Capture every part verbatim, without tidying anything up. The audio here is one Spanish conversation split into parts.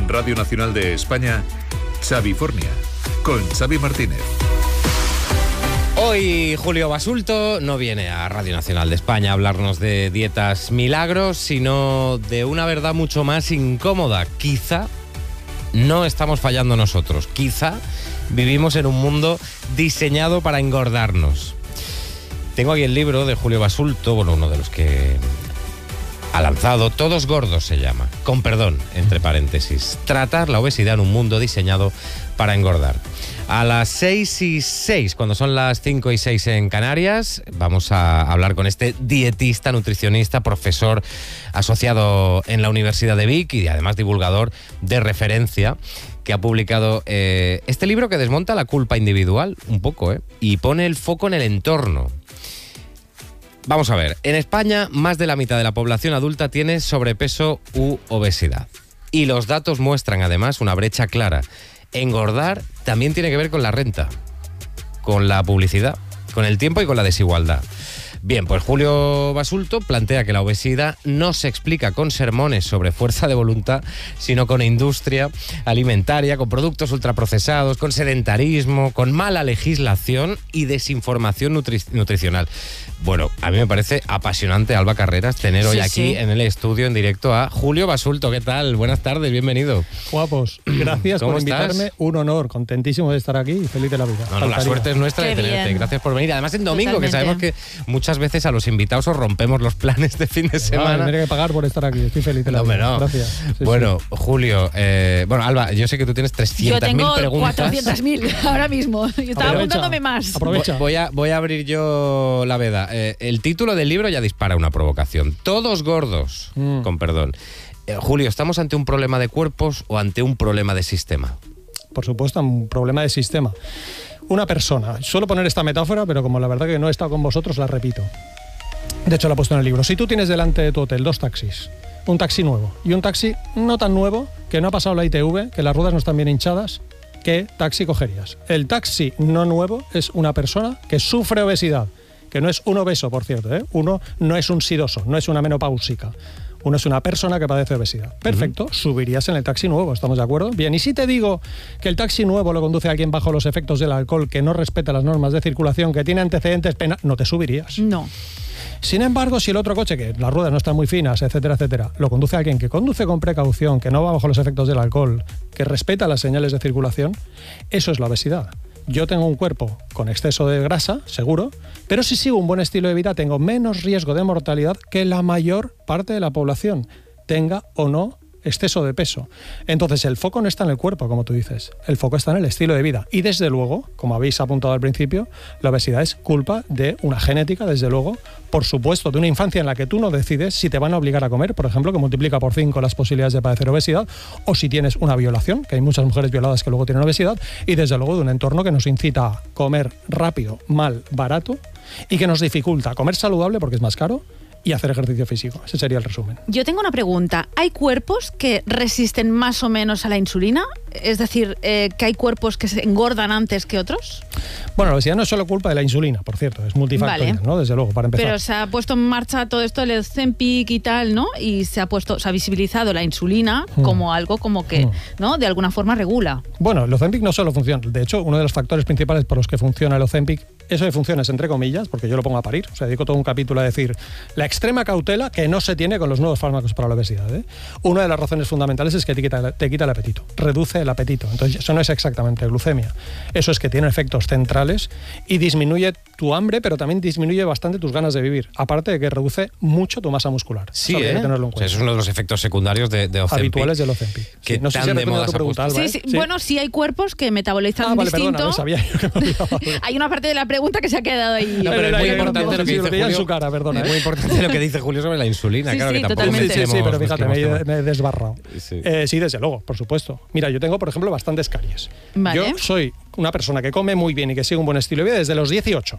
En Radio Nacional de España, Xavifornia, con Xavi Martínez. Hoy Julio Basulto no viene a Radio Nacional de España a hablarnos de dietas milagros, sino de una verdad mucho más incómoda. Quizá no estamos fallando nosotros, quizá vivimos en un mundo diseñado para engordarnos. Tengo aquí el libro de Julio Basulto, bueno, uno de los que ha lanzado, Todos gordos se llama, con perdón, entre paréntesis, tratar la obesidad en un mundo diseñado para engordar. A las seis y seis, cuando son las cinco y seis en Canarias, vamos a hablar con este dietista, nutricionista, profesor asociado en la Universidad de Vic y además divulgador de referencia, que ha publicado eh, este libro que desmonta la culpa individual, un poco, ¿eh? Y pone el foco en el entorno. Vamos a ver, en España más de la mitad de la población adulta tiene sobrepeso u obesidad. Y los datos muestran además una brecha clara. Engordar también tiene que ver con la renta, con la publicidad, con el tiempo y con la desigualdad. Bien, pues Julio Basulto plantea que la obesidad no se explica con sermones sobre fuerza de voluntad, sino con industria alimentaria, con productos ultraprocesados, con sedentarismo, con mala legislación y desinformación nutri- nutricional. Bueno, a mí me parece apasionante, Alba Carreras, tener hoy sí, aquí sí. en el estudio en directo a Julio Basulto. ¿Qué tal? Buenas tardes, bienvenido. Guapos, gracias por invitarme, estás? Un honor, contentísimo de estar aquí y feliz de la vida. No, no, la suerte es nuestra Qué de tenerte. bien. Gracias por venir. Además en domingo, Totalmente. que sabemos que muchas veces a los invitados os rompemos los planes de fin de No, semana. tendré que pagar por estar aquí, estoy feliz de la No, vida. hombre, no. Gracias. Sí, bueno, sí. Julio, eh, bueno, Alba, yo sé que tú tienes Yo trescientas mil tengo preguntas. cuatrocientas mil ahora mismo. Yo estaba Aprovecha. apuntándome más. Aprovecha. Voy a, voy a abrir yo la veda. Eh, el título del libro ya dispara una provocación. Todos gordos, Mm. con perdón. Eh, Julio, ¿estamos ante un problema de cuerpos o ante un problema de sistema? Por supuesto, un problema de sistema. Una persona, suelo poner esta metáfora, pero como la verdad que no he estado con vosotros, la repito. De hecho, la he puesto en el libro. Si tú tienes delante de tu hotel dos taxis, un taxi nuevo y un taxi no tan nuevo, que no ha pasado la I T V, que las ruedas no están bien hinchadas, ¿qué taxi cogerías? El taxi no nuevo es una persona que sufre obesidad, que no es un obeso, por cierto, ¿eh? Uno no es un sidoso, no es una menopáusica. Uno es una persona que padece obesidad. Perfecto, uh-huh. Subirías en el taxi nuevo, ¿estamos de acuerdo? Bien, y si te digo que el taxi nuevo lo conduce a alguien bajo los efectos del alcohol, que no respeta las normas de circulación, que tiene antecedentes penales, no te subirías. No. Sin embargo, si el otro coche, que las ruedas no están muy finas, etcétera, etcétera, lo conduce a alguien que conduce con precaución, que no va bajo los efectos del alcohol, que respeta las señales de circulación, eso es la obesidad. Yo tengo un cuerpo con exceso de grasa, seguro, pero si sigo un buen estilo de vida tengo menos riesgo de mortalidad que la mayor parte de la población, tenga o no exceso de peso. Entonces el foco no está en el cuerpo, como tú dices, el foco está en el estilo de vida. Y desde luego, como habéis apuntado al principio, la obesidad es culpa de una genética, desde luego, por supuesto, de una infancia en la que tú no decides si te van a obligar a comer, por ejemplo, que multiplica por cinco las posibilidades de padecer obesidad, o si tienes una violación, que hay muchas mujeres violadas que luego tienen obesidad, y desde luego de un entorno que nos incita a comer rápido, mal, barato, y que nos dificulta comer saludable porque es más caro, y hacer ejercicio físico. Ese sería el resumen. Yo tengo una pregunta. ¿Hay cuerpos que resisten más o menos a la insulina? Es decir, eh, ¿que hay cuerpos que se engordan antes que otros? Bueno, la obesidad no es solo culpa de la insulina, por cierto, es multifactorial, Vale. ¿no? Desde luego, para empezar. Pero se ha puesto en marcha todo esto, el Ozempic y tal, ¿no? Y se ha puesto, se ha visibilizado la insulina Mm. como algo como que, Mm. ¿no? De alguna forma regula. Bueno, el Ozempic no solo funciona. De hecho, uno de los factores principales por los que funciona el Ozempic, eso de funciones entre comillas, porque yo lo pongo a parir, o sea, dedico todo un capítulo a decir la extrema cautela que no se tiene con los nuevos fármacos para la obesidad, ¿eh? Una de las razones fundamentales es que te quita, te quita el apetito, reduce el apetito. Entonces, eso no es exactamente glucemia. Eso es que tiene efectos centrales y disminuye tu hambre, pero también disminuye bastante tus ganas de vivir. Aparte de que reduce mucho tu masa muscular. Sí, Eso habría ¿eh? que tenerlo en O sea, cuenta. eso es uno de los efectos secundarios de, de Ozempic. Habituales del Ozempic. Que Sí, no sé tan si de responde moda a tu se ha pregunta, puesto. Alba, Sí, ¿eh? sí. Bueno, sí hay cuerpos que metabolizan Ah, vale, distinto. perdona, no sabía yo que me olvidaba. Hay una parte de la pregunta que se ha quedado ahí. No, pero es Era- muy era- importante era- lo que sí, dice lo veía en Julio. su cara, perdona, Es ¿eh? muy importante lo que dice Julio sobre la insulina. Sí, claro sí, que tampoco totalmente. Sí, sí, sí, mezclemos- pero fíjate, me mezclemos he, temas. me he desbarrado. Sí. Eh, sí, desde luego, por supuesto. Mira, yo tengo, por ejemplo, bastantes caries. Vale. Yo soy una persona que come muy bien y que sigue un buen estilo de vida desde los dieciocho.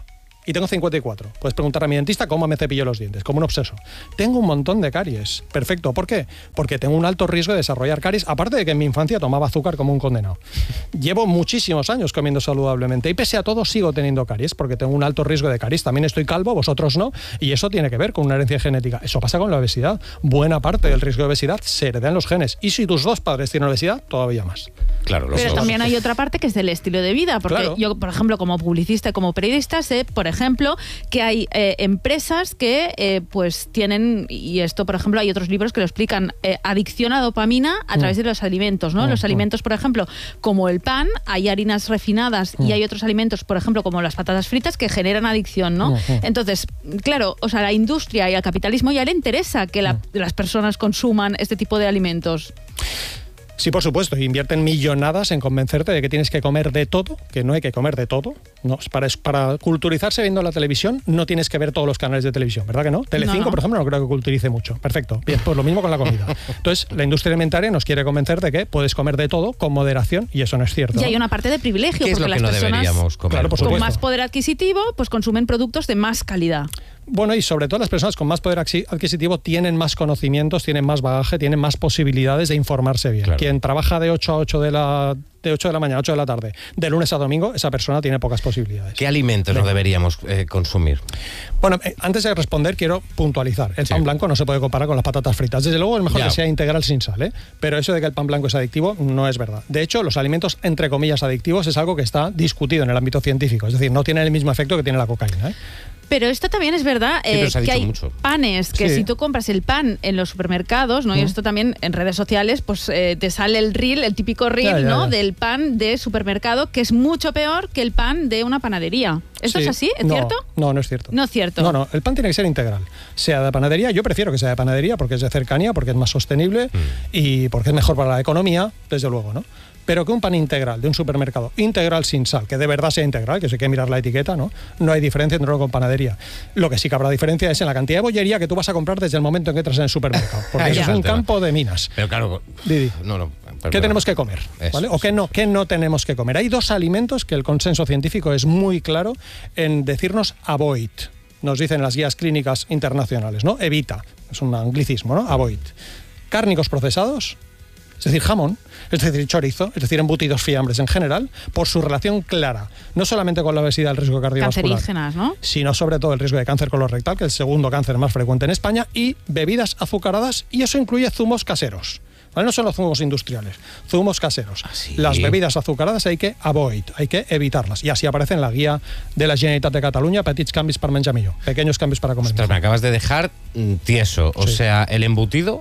y tengo cincuenta y cuatro. Puedes preguntar a mi dentista cómo me cepillo los dientes, como un obseso. Tengo un montón de caries. Perfecto. ¿Por qué? Porque tengo un alto riesgo de desarrollar caries, aparte de que en mi infancia tomaba azúcar como un condenado. Llevo muchísimos años comiendo saludablemente y pese a todo sigo teniendo caries porque tengo un alto riesgo de caries. También estoy calvo, vosotros no, y eso tiene que ver con una herencia genética. Eso pasa con la obesidad. Buena parte del riesgo de obesidad se hereda en los genes. Y si tus dos padres tienen obesidad, todavía más. Claro, los Pero dos. también hay otra parte que es del estilo de vida, porque Claro. yo, por ejemplo, como publicista y como periodista, sé, por ejemplo, que hay eh, empresas que eh, pues tienen, y esto, por ejemplo, hay otros libros que lo explican, eh, adicción a dopamina a través de los alimentos, ¿no? Mm, Los mm. alimentos, por ejemplo, como el pan, hay harinas refinadas y hay otros alimentos, por ejemplo, como las patatas fritas, que generan adicción, ¿no? Mm, mm. Entonces, claro, o sea, a la industria y al capitalismo ya le interesa que la- las personas consuman este tipo de alimentos. Sí, por supuesto, invierten millonadas en convencerte de que tienes que comer de todo, que no hay que comer de todo. No, para, para culturizarse viendo la televisión no tienes que ver todos los canales de televisión, ¿verdad que no? Telecinco, No, no. por ejemplo, no creo que culturice mucho. Perfecto. Bien, pues lo mismo con la comida. Entonces, la industria alimentaria nos quiere convencer de que puedes comer de todo con moderación y eso no es cierto. Y ¿no? hay una parte de privilegio, ¿Qué es porque lo que las no personas deberíamos comer? Claro, por con supuesto. más poder adquisitivo pues consumen productos de más calidad. Bueno, y sobre todo las personas con más poder axi- adquisitivo tienen más conocimientos, tienen más bagaje, tienen más posibilidades de informarse bien. Claro. Quien trabaja de ocho a ocho de la de ocho de la mañana a ocho de la tarde, de lunes a domingo, esa persona tiene pocas posibilidades. ¿Qué alimentos no deberíamos eh, consumir? Bueno, eh, antes de responder quiero puntualizar. El Sí. pan blanco no se puede comparar con las patatas fritas. Desde luego es mejor Ya. que sea integral sin sal, ¿eh? Pero eso de que el pan blanco es adictivo no es verdad. De hecho, los alimentos entre comillas adictivos es algo que está discutido en el ámbito científico. Es decir, no tienen el mismo efecto que tiene la cocaína, ¿eh? Pero esto también es verdad, Sí, pero eh, se ha que dicho hay mucho. panes que Sí. si tú compras el pan en los supermercados, ¿no? Y esto también en redes sociales, pues eh, te sale el reel, el típico reel, Ya, ya, ¿no? ya. Del pan de supermercado, que es mucho peor que el pan de una panadería. ¿Esto Sí. es así? ¿Es No, cierto? No, no es cierto. No es cierto. No, no, el pan tiene que ser integral. Sea de panadería, yo prefiero que sea de panadería porque es de cercanía, porque es más sostenible y porque es mejor para la economía, desde luego, ¿no? Pero que un pan integral de un supermercado, integral sin sal, que de verdad sea integral, que se hay que mirar la etiqueta, ¿no? No hay diferencia entre uno con panadería. Lo que sí que habrá diferencia es en la cantidad de bollería que tú vas a comprar desde el momento en que entras en el supermercado. Porque Ahí eso es está el un tema. campo de minas. Pero claro, Didi. no, no. ¿Qué perdona. tenemos que comer? Eso, ¿Vale? ¿O qué no, qué no tenemos que comer? Hay dos alimentos que el consenso científico es muy claro en decirnos avoid. Nos dicen las guías clínicas internacionales, ¿no? Evita. Es un anglicismo, ¿no? Avoid. Cárnicos procesados, es decir, jamón, es decir, chorizo, es decir, embutidos fiambres en general, por su relación clara, no solamente con la obesidad, el riesgo cardiovascular, Cancerígenas, ¿no? sino sobre todo el riesgo de cáncer colorectal, que es el segundo cáncer más frecuente en España, y bebidas azucaradas, y eso incluye zumos caseros. ¿Vale? No son los zumos industriales, zumos caseros. ¿Ah, sí? Las bebidas azucaradas hay que avoid, hay que evitarlas. Y así aparece en la guía de la Generalitat de Cataluña, petits canvis per menjar millor, pequeños cambios para comer Ostras, me mejor. acabas de dejar mm, tieso. O Sí. sea, el embutido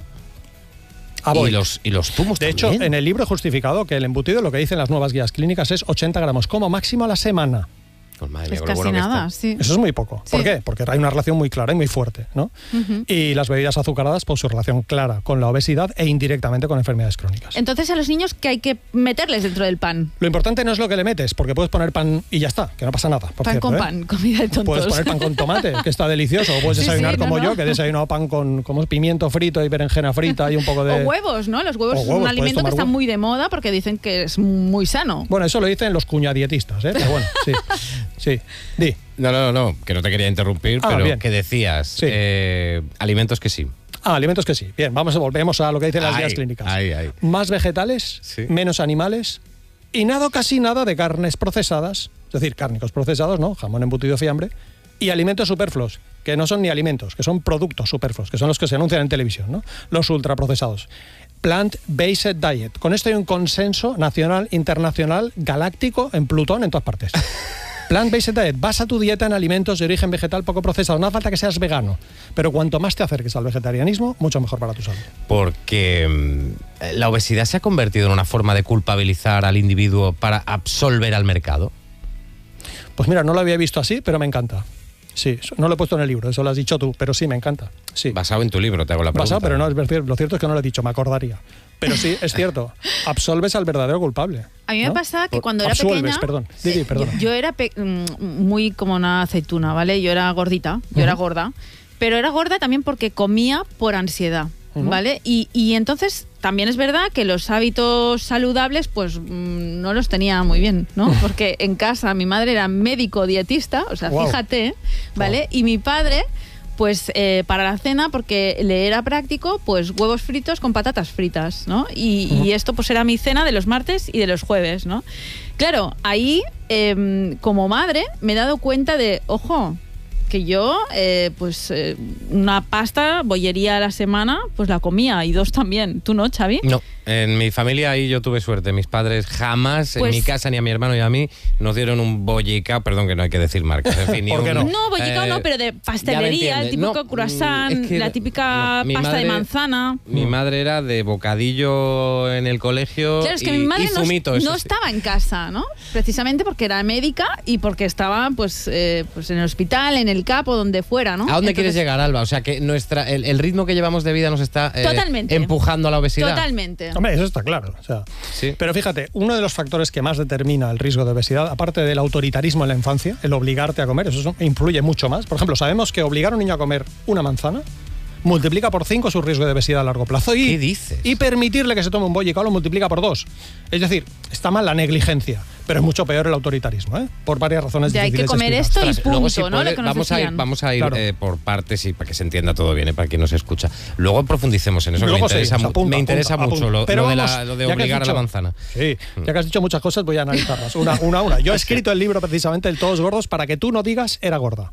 Avoid. y los, y los zumos De hecho, también. en el libro he justificado que el embutido, lo que dicen las nuevas guías clínicas, es ochenta gramos como máximo a la semana. Pues madre mía, Es con lo casi bueno que nada, está. sí. Eso es muy poco. ¿Por Sí. qué? Porque hay una relación muy clara y muy fuerte, ¿no? Ujú. Y las bebidas azucaradas, pues su relación clara con la obesidad e indirectamente con enfermedades crónicas. Entonces a los niños, ¿qué hay que meterles dentro del pan? Lo importante no es lo que le metes, porque puedes poner pan y ya está, que no pasa nada. Por Pan cierto, con ¿eh? pan, comida de tontos. Puedes poner pan con tomate, que está delicioso, o puedes Sí, desayunar sí, no, como no. yo, que he desayunado pan con como pimiento frito y berenjena frita y un poco de... O huevos, ¿no? Los huevos O es huevos, un puedes alimento que tomar está huevo. muy de moda porque dicen que es muy sano. Bueno, eso lo dicen los cuñadietistas, ¿eh? Pero bueno, sí, sí. Di. No, no, no, que no te quería interrumpir, Ah, pero bien. que decías Sí. eh, alimentos que sí. Ah, alimentos que sí. Bien, vamos, volvemos a lo que dicen las Ay, guías clínicas. ay, ay. Más vegetales, Sí. menos animales y nada o casi nada de carnes procesadas, es decir, cárnicos procesados, ¿no? Jamón, embutido, fiambre, y alimentos superfluos, que no son ni alimentos, que son productos superfluos, que son los que se anuncian en televisión, ¿no? Los ultraprocesados. Plant-based diet. Con esto hay un consenso nacional, internacional, galáctico, en Plutón, en todas partes. Plant-based diet. Basa tu dieta en alimentos de origen vegetal poco procesados. No hace falta que seas vegano, pero cuanto más te acerques al vegetarianismo, mucho mejor para tu salud. Porque mm, la obesidad se ha convertido en una forma de culpabilizar al individuo para absolver al mercado. Pues mira, no lo había visto así, pero me encanta. Sí, no lo he puesto en el libro, eso lo has dicho tú, pero sí, me encanta. Sí. Basado en tu libro, te hago la pregunta. Basado, pero no, es ver- lo cierto es que no lo he dicho, me acordaría. Pero sí, es cierto, absolves al verdadero culpable. A mí me ¿no? pasa que Por- cuando era absuelves, pequeña... perdón. Didi, perdona. Yo era pe- mm, muy como una aceituna, ¿vale? Yo era gordita, yo era Ujú. gorda. Pero era gorda también porque comía por ansiedad. uh-huh. ¿vale? Y, y entonces también es verdad que los hábitos saludables pues mmm, no los tenía muy bien, ¿no? Porque en casa mi madre era médico dietista, o sea, wow. fíjate, ¿vale? Wow. Y mi padre... pues eh, para la cena, porque le era práctico, pues huevos fritos con patatas fritas, ¿no? Y, uh-huh. y esto pues era mi cena de los martes y de los jueves, ¿no? Claro, ahí eh, como madre me he dado cuenta de, ojo, que yo eh, pues eh, una pasta, bollería a la semana, pues la comía, y dos también. ¿Tú no, Xavi? No, en mi familia ahí yo tuve suerte. Mis padres jamás, pues, en mi casa, ni a mi hermano ni a mí, nos dieron un bollicao, perdón que no hay que decir marcas, en fin, ni ¿Por qué un, no? No, bollicao eh, no, pero de pastelería, el típico no, croissant, es que, la típica no, pasta madre, de manzana. Mi madre era de bocadillo en el colegio. Claro, es que y, mi madre y zumito, no, eso no sí. estaba en casa, ¿no? Precisamente porque era médica y porque estaba pues, eh, pues en el hospital, en el CAP o donde fuera, ¿no? ¿A dónde Entonces, quieres llegar, Alba? O sea, que nuestra el, el ritmo que llevamos de vida nos está eh, empujando a la obesidad. Totalmente. Hombre, eso está claro. O sea, sí. Pero fíjate, uno de los factores que más determina el riesgo de obesidad, aparte del autoritarismo en la infancia, el obligarte a comer, eso influye mucho más. Por ejemplo, sabemos que obligar a un niño a comer una manzana multiplica por cinco su riesgo de obesidad a largo plazo. Y, ¿qué dices? Y permitirle que se tome un bollicao lo multiplica por dos. Es decir, está mal la negligencia, pero es mucho peor el autoritarismo, ¿eh? Por varias razones ya difíciles. Hay que comer esto y punto, luego, si ¿no? puede, Lo que nos vamos, a ir, vamos a ir claro. eh, por partes y para que se entienda todo bien, ¿eh? Para quien nos escucha. Luego profundicemos en eso, luego que me interesa, sí, apunta, me interesa apunta, mucho apunta. Lo, pero lo, vamos, de, la, lo de obligar dicho, a la manzana. Sí, ya que has dicho muchas cosas, voy a analizarlas una, una a una. Yo he escrito el libro precisamente El Todos Gordos para que tú no digas era gorda.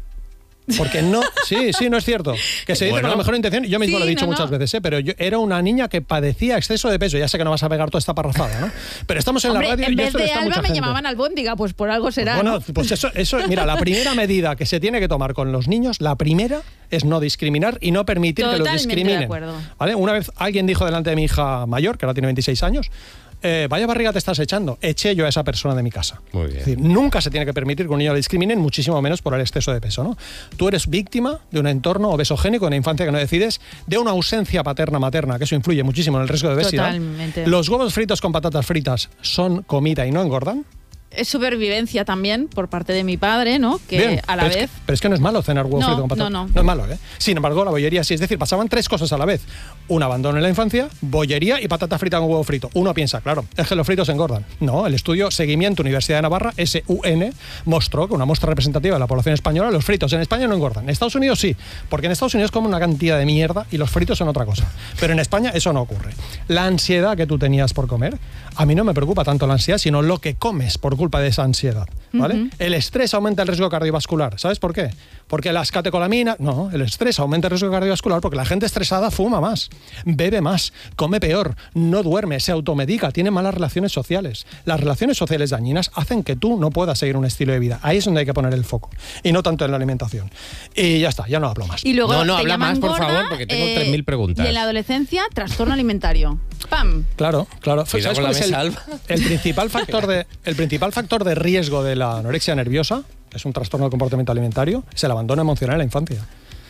Porque no, sí, sí, no es cierto. Que se dice bueno, con la mejor intención, yo mismo sí, lo he dicho no, muchas no. veces, ¿eh? Pero yo era una niña que padecía exceso de peso. Ya sé que no vas a pegar toda esta parrafada, ¿no? Pero estamos en Hombre, la radio en y vez esto de está Alba mucha me gente. llamaban albóndiga, pues por algo será. Pues bueno, ¿no? pues eso, eso, mira, la primera medida que se tiene que tomar con los niños, la primera es no discriminar y no permitir Totalmente que los discriminen. De acuerdo. ¿Vale? Una vez alguien dijo delante de mi hija mayor, que ahora tiene veintiséis años, Eh, vaya barriga te estás echando. Eché yo a esa persona de mi casa. Muy bien. Es decir, nunca se tiene que permitir que un niño le discriminen, muchísimo menos por el exceso de peso, ¿no? Tú eres víctima de un entorno obesogénico, de una infancia que no decides, de una ausencia paterna-materna, que eso influye muchísimo en el riesgo de obesidad. Totalmente. Los huevos fritos con patatas fritas son comida y no engordan. Es supervivencia también por parte de mi padre, ¿no? Que Bien, a la pero vez... Es que, pero es que no es malo cenar huevo no, frito con patatas. No, no. No es malo, ¿eh? Sin embargo, la bollería sí. Es decir, pasaban tres cosas a la vez. Un abandono en la infancia, bollería y patata frita con huevo frito. Uno piensa, claro, es que los fritos engordan. No, el estudio Seguimiento Universidad de Navarra, S U N, mostró que una muestra representativa de la población española, los fritos en España no engordan. En Estados Unidos sí, porque en Estados Unidos comen una cantidad de mierda y los fritos son otra cosa. Pero en España eso no ocurre. La ansiedad que tú tenías por comer, a mí no me preocupa tanto la ansiedad, sino lo que comes por culpa de esa ansiedad. ¿Vale? Uh-huh. El estrés aumenta el riesgo cardiovascular. ¿Sabes por qué? Porque las catecolaminas... No, el estrés aumenta el riesgo cardiovascular porque la gente estresada fuma más, bebe más, come peor, no duerme, se automedica, tiene malas relaciones sociales. Las relaciones sociales dañinas hacen que tú no puedas seguir un estilo de vida. Ahí es donde hay que poner el foco. Y no tanto en la alimentación. Y ya está, ya no hablo más. Y luego no, no, te habla más, por gorda, favor, porque tengo eh, tres mil preguntas. Y en la adolescencia, trastorno alimentario. ¡Pam! Claro, claro. Cuidado ¿Sabes cuál es mesa, el, el, principal factor de, el principal factor de riesgo de la anorexia nerviosa? Es un trastorno del comportamiento alimentario, es el abandono emocional en la infancia.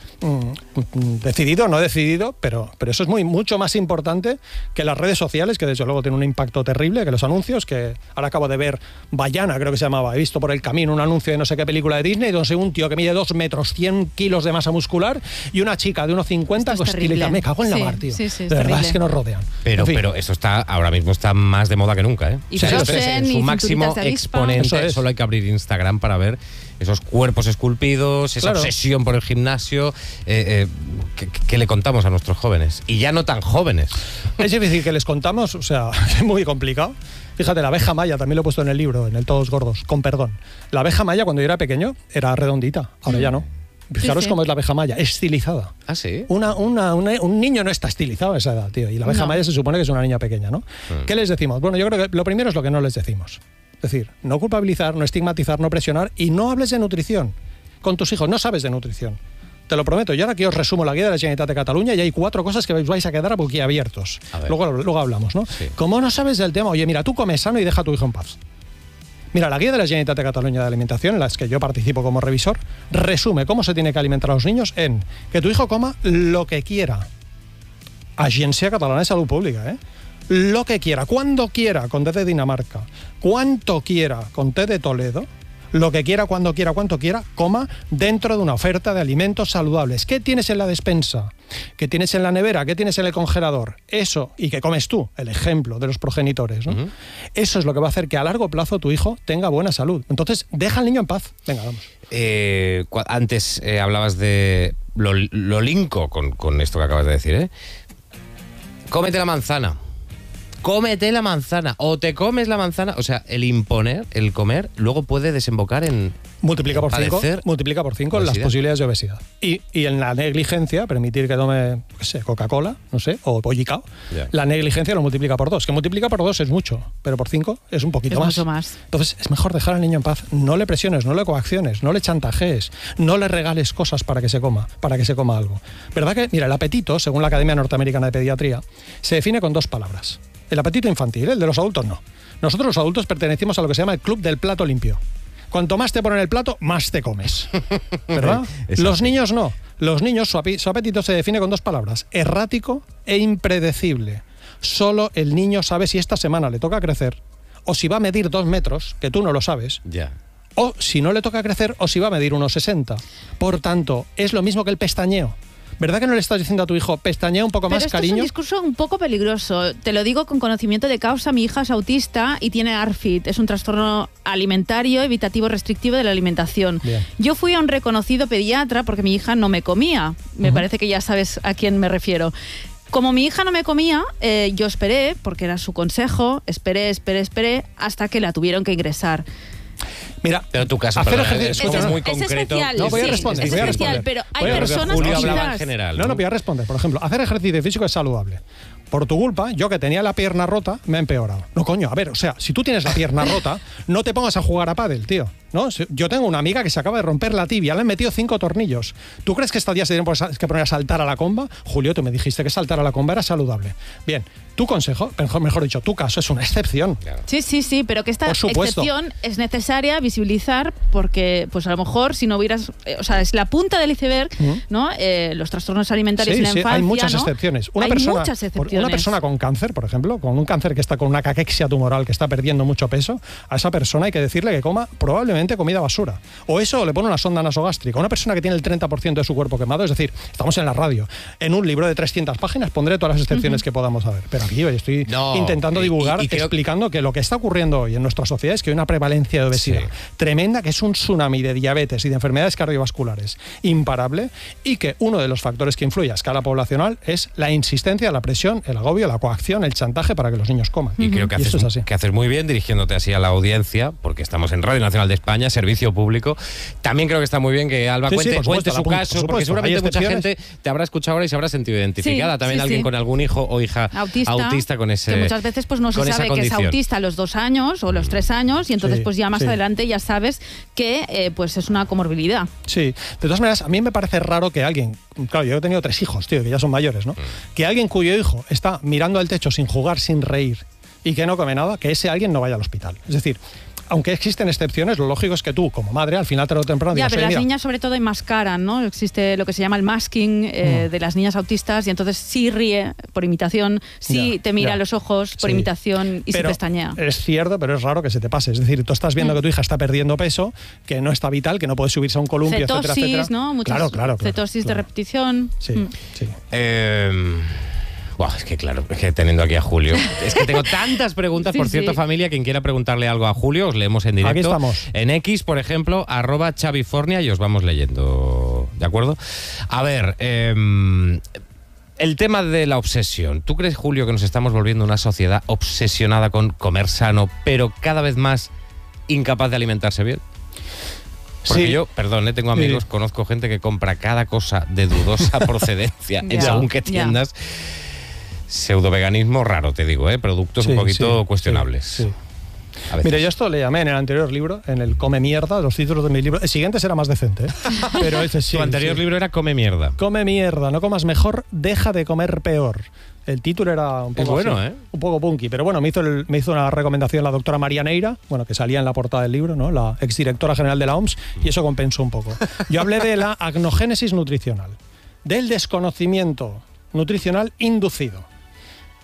Mm, decidido o no decidido, pero, pero eso es muy, mucho más importante que las redes sociales, que desde luego tienen un impacto terrible, que los anuncios, que ahora acabo de ver Bayana, creo que se llamaba, he visto por el camino un anuncio de no sé qué película de Disney, donde un tío que mide dos metros, cien kilos de masa muscular, y una chica de uno cincuenta con estilita. Me cago en sí, la mar, tío. Sí, sí, de verdad terrible. es que nos rodean. Pero, en fin. pero eso está ahora mismo está más de moda que nunca, ¿eh? Y o sea, Frozen, en y su máximo cinturitas de avispa. exponente, Eso es. solo hay que abrir Instagram para ver esos cuerpos esculpidos, esa Claro. obsesión por el gimnasio. Eh, eh, ¿qué, qué le contamos a nuestros jóvenes? Y ya no tan jóvenes. Es difícil que les contamos, o sea, es muy complicado. Fíjate, la abeja maya, también lo he puesto en el libro, en el Todos Gordos, con perdón. La abeja maya, cuando yo era pequeño, era redondita, ahora ya no. Fijaros sí, sí. cómo es la abeja maya, estilizada. ¿Ah, sí? Una, una, una- un niño no está estilizado a esa edad, tío. Y la abeja No. maya se supone que es una niña pequeña, ¿no? Mm. ¿Qué les decimos? Bueno, yo creo que lo primero es lo que no les decimos. Es decir, no culpabilizar, no estigmatizar, no presionar y no hables de nutrición con tus hijos. No sabes de nutrición. Te lo prometo. Y ahora aquí os resumo la guía de la Generalitat de Cataluña y hay cuatro cosas que os vais a quedar boquiabiertos. A ver. Luego, luego hablamos, ¿no? Sí. Como no sabes del tema, oye, mira, tú comes sano y deja a tu hijo en paz. Mira, la guía de la Generalitat de Cataluña de Alimentación, en la que yo participo como revisor, resume cómo se tiene que alimentar a los niños en que tu hijo coma lo que quiera. Agencia Catalana de Salud Pública, ¿eh? Lo que quiera, cuando quiera, con té de Dinamarca, cuanto quiera, con té de Toledo, lo que quiera, cuando quiera, cuanto quiera, coma dentro de una oferta de alimentos saludables. ¿Qué tienes en la despensa? ¿Qué tienes en la nevera? ¿Qué tienes en el congelador? Eso, y que comes tú, el ejemplo de los progenitores, ¿no? Uh-huh. Eso es lo que va a hacer que a largo plazo tu hijo tenga buena salud. Entonces, deja al niño en paz. Venga, vamos. Eh, antes eh, hablabas de... Lo, lo linko con, con esto que acabas de decir, ¿eh? Cómete la manzana. Cómete la manzana. O te comes la manzana. O sea, el imponer, el comer, luego puede desembocar en... Multiplica por cinco, multiplica por cinco las posibilidades de obesidad. Y, y en la negligencia, permitir que tome, qué sé, Coca-Cola, no sé, o pollicao, yeah. la negligencia lo multiplica por dos. Que multiplica por dos es mucho, pero por cinco es un poquito es más. Mucho más. Entonces es mejor dejar al niño en paz. No le presiones, no le coacciones, no le chantajees, no le regales cosas para que se coma, para que se coma algo. ¿Verdad que, mira, el apetito, según la Academia Norteamericana de Pediatría, se define con dos palabras. El apetito infantil, el de los adultos no. Nosotros los adultos pertenecemos a lo que se llama el club del plato limpio. Cuanto más te ponen el plato, más te comes. ¿Verdad? Los niños no. Los niños, su, api- su apetito se define con dos palabras. Errático e impredecible. Solo el niño sabe si esta semana le toca crecer o si va a medir dos metros, que tú no lo sabes. Ya. Yeah. O si no le toca crecer o si va a medir unos sesenta. Por tanto, es lo mismo que el pestañeo. ¿Verdad que no le estás diciendo a tu hijo, pestañea un poco Pero más, esto cariño? Es un discurso un poco peligroso. Te lo digo con conocimiento de causa. Mi hija es autista y tiene A R F I D. Es un trastorno alimentario, evitativo, restrictivo de la alimentación. Bien. Yo fui a un reconocido pediatra porque mi hija no me comía. Me uh-huh. parece que ya sabes a quién me refiero. Como mi hija no me comía, eh, yo esperé, porque era su consejo, esperé, esperé, esperé, hasta que la tuvieron que ingresar. Mira, pero tu caso hacer perdón, ejercicio es como es, muy es concreto. Especial, no, voy a sí, responder, es voy a especial, responder. Pero hay personas Julio que hablaba quizás... en general. No, no, voy a responder. Por ejemplo, hacer ejercicio físico es saludable. Por tu culpa, yo que tenía la pierna rota, me ha empeorado. No, coño, a ver, o sea, si tú tienes la pierna rota, no te pongas a jugar a pádel, tío. ¿No? Yo tengo una amiga que se acaba de romper la tibia, le han metido cinco tornillos. ¿Tú crees que estos días se tienen que poner a saltar a la comba? Julio, tú me dijiste que saltar a la comba era saludable. Bien, tu consejo, mejor, mejor dicho, tu caso es una excepción. Claro. Sí, sí, sí, pero que esta excepción es necesaria visibilizar porque, pues a lo mejor, si no hubieras... Eh, o sea, es la punta del iceberg, uh-huh. ¿no? Eh, los trastornos alimentarios sí, en la sí, infancia, hay muchas ¿no? excepciones. Una hay persona, muchas excepciones. Una persona con cáncer, por ejemplo, con un cáncer que está con una caquexia tumoral, que está perdiendo mucho peso, a esa persona hay que decirle que coma probablemente comida basura. O eso, o le pone una sonda nasogástrica. Una persona que tiene el treinta por ciento de su cuerpo quemado, es decir, estamos en la radio. En un libro de trescientas páginas pondré todas las excepciones uh-huh. que podamos haber. Pero aquí yo estoy no, intentando divulgar, y, y creo... explicando que lo que está ocurriendo hoy en nuestra sociedad es que hay una prevalencia de obesidad sí. tremenda, que es un tsunami de diabetes y de enfermedades cardiovasculares imparable, y que uno de los factores que influye a escala poblacional es la insistencia, la presión, el agobio, la coacción, el chantaje para que los niños coman. Y uh-huh. creo que haces, es así. que haces muy bien dirigiéndote así a la audiencia, porque estamos en Radio Nacional de España, servicio público. También creo que está muy bien que Alba sí, cuente, sí, cuente su caso, supuesto, porque seguramente mucha gente te habrá escuchado ahora y se habrá sentido identificada. Sí, También sí, alguien sí. con algún hijo o hija autista, autista con ese que muchas veces pues no se sabe que es autista a los dos años o los tres años y entonces sí, pues ya más sí. adelante ya sabes que eh, pues es una comorbilidad. Sí, de todas maneras a mí me parece raro que alguien, claro, yo he tenido tres hijos, tío, que ya son mayores, ¿no? Mm. Que alguien cuyo hijo está mirando al techo sin jugar, sin reír y que no come nada, que ese alguien no vaya al hospital. Es decir, aunque existen excepciones, lo lógico es que tú, como madre, al final tarde o temprano ya, digas, pero las mira, niñas sobre todo enmascaran, ¿no? Existe lo que se llama el masking eh, mm. de las niñas autistas y entonces sí ríe por imitación, sí ya, te mira a los ojos por sí. imitación y pero se pestañea. Es cierto, pero es raro que se te pase. Es decir, tú estás viendo mm. que tu hija está perdiendo peso, que no está vital, que no puede subirse a un columpio, cetosis, etcétera, etcétera. ¿no? Muchas claro, claro, claro. Cetosis claro. de repetición. Sí, mm. sí. Eh... Wow, es que claro, es que teniendo aquí a Julio, es que tengo tantas preguntas. Sí, por cierto, sí. familia, quien quiera preguntarle algo a Julio, os leemos en directo. Aquí estamos. En X, por ejemplo, arroba Chavifornia y os vamos leyendo, ¿de acuerdo? A ver, eh, el tema de la obsesión. ¿Tú crees, Julio, que nos estamos volviendo una sociedad obsesionada con comer sano, pero cada vez más incapaz de alimentarse bien? Porque sí. yo, perdón, ¿eh? tengo amigos, sí. conozco gente que compra cada cosa de dudosa procedencia en según qué tiendas. Ya. Pseudo-veganismo raro, te digo, ¿eh? Productos sí, un poquito sí, cuestionables. Sí, sí. Mira, yo esto le llamé en el anterior libro, en el Come Mierda, los títulos de mi libro. El siguiente será más decente, ¿eh? Pero ese sí. Tu anterior sí. libro era Come Mierda. Come Mierda, no comas mejor, deja de comer peor. El título era un poco, bueno, así, ¿eh? un poco punky, pero bueno, me hizo, el, me hizo una recomendación la doctora María Neira, bueno, que salía en la portada del libro, ¿no? La exdirectora general de la O M S, y eso compensó un poco. Yo hablé de la agnogénesis nutricional, del desconocimiento nutricional inducido.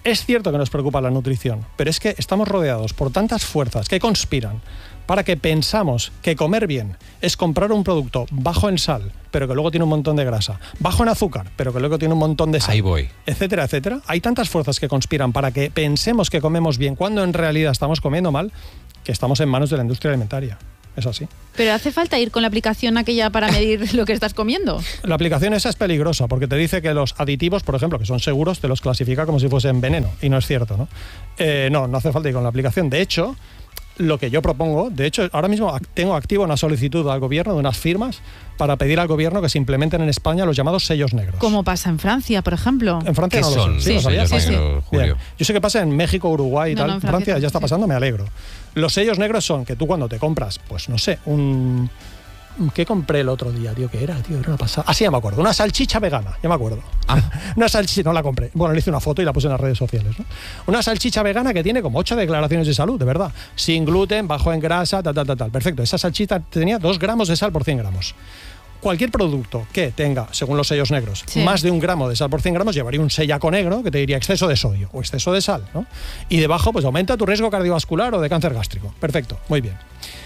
Es cierto que nos preocupa la nutrición, pero es que estamos rodeados por tantas fuerzas que conspiran para que pensamos que comer bien es comprar un producto bajo en sal, pero que luego tiene un montón de grasa, bajo en azúcar, pero que luego tiene un montón de sal, Ahí voy. etcétera, etcétera. Hay tantas fuerzas que conspiran para que pensemos que comemos bien cuando en realidad estamos comiendo mal, que estamos en manos de la industria alimentaria. Es así. Pero hace falta ir con la aplicación aquella para medir lo que estás comiendo. La aplicación esa es peligrosa porque te dice que los aditivos, por ejemplo, que son seguros, te los clasifica como si fuesen veneno, y no es cierto, ¿no? Eh, no, no hace falta ir con la aplicación. De hecho, lo que yo propongo, de hecho, ahora mismo tengo activo una solicitud al gobierno de unas firmas para pedir al gobierno que se implementen en España los llamados sellos negros. Como pasa en Francia, por ejemplo. En Francia ¿Qué no son? lo sé. Sí, ¿lo sabías? sellos sí, sí. negros, Julio? Bien. Yo sé que pasa en México, Uruguay y No, tal. no, en Francia, Francia ya está sí. pasando, me alegro. Los sellos negros son que tú cuando te compras, pues no sé, un... ¿Qué compré el otro día, tío? ¿Qué era, tío? Era una pasada. Ah, sí, ya me acuerdo. Una salchicha vegana, ya me acuerdo. Ah. Una salchicha, no la compré. Bueno, le hice una foto y la puse en las redes sociales, ¿no? Una salchicha vegana que tiene como ocho declaraciones de salud, de verdad. Sin gluten, bajo en grasa, tal, tal, tal, tal. Perfecto. Esa salchicha tenía dos gramos de sal por cien gramos. Cualquier producto que tenga, según los sellos negros, Sí. más de un gramo de sal por cien gramos, llevaría un sellaco negro que te diría exceso de sodio o exceso de sal, ¿no? Y debajo, pues aumenta tu riesgo cardiovascular o de cáncer gástrico. Perfecto, muy bien.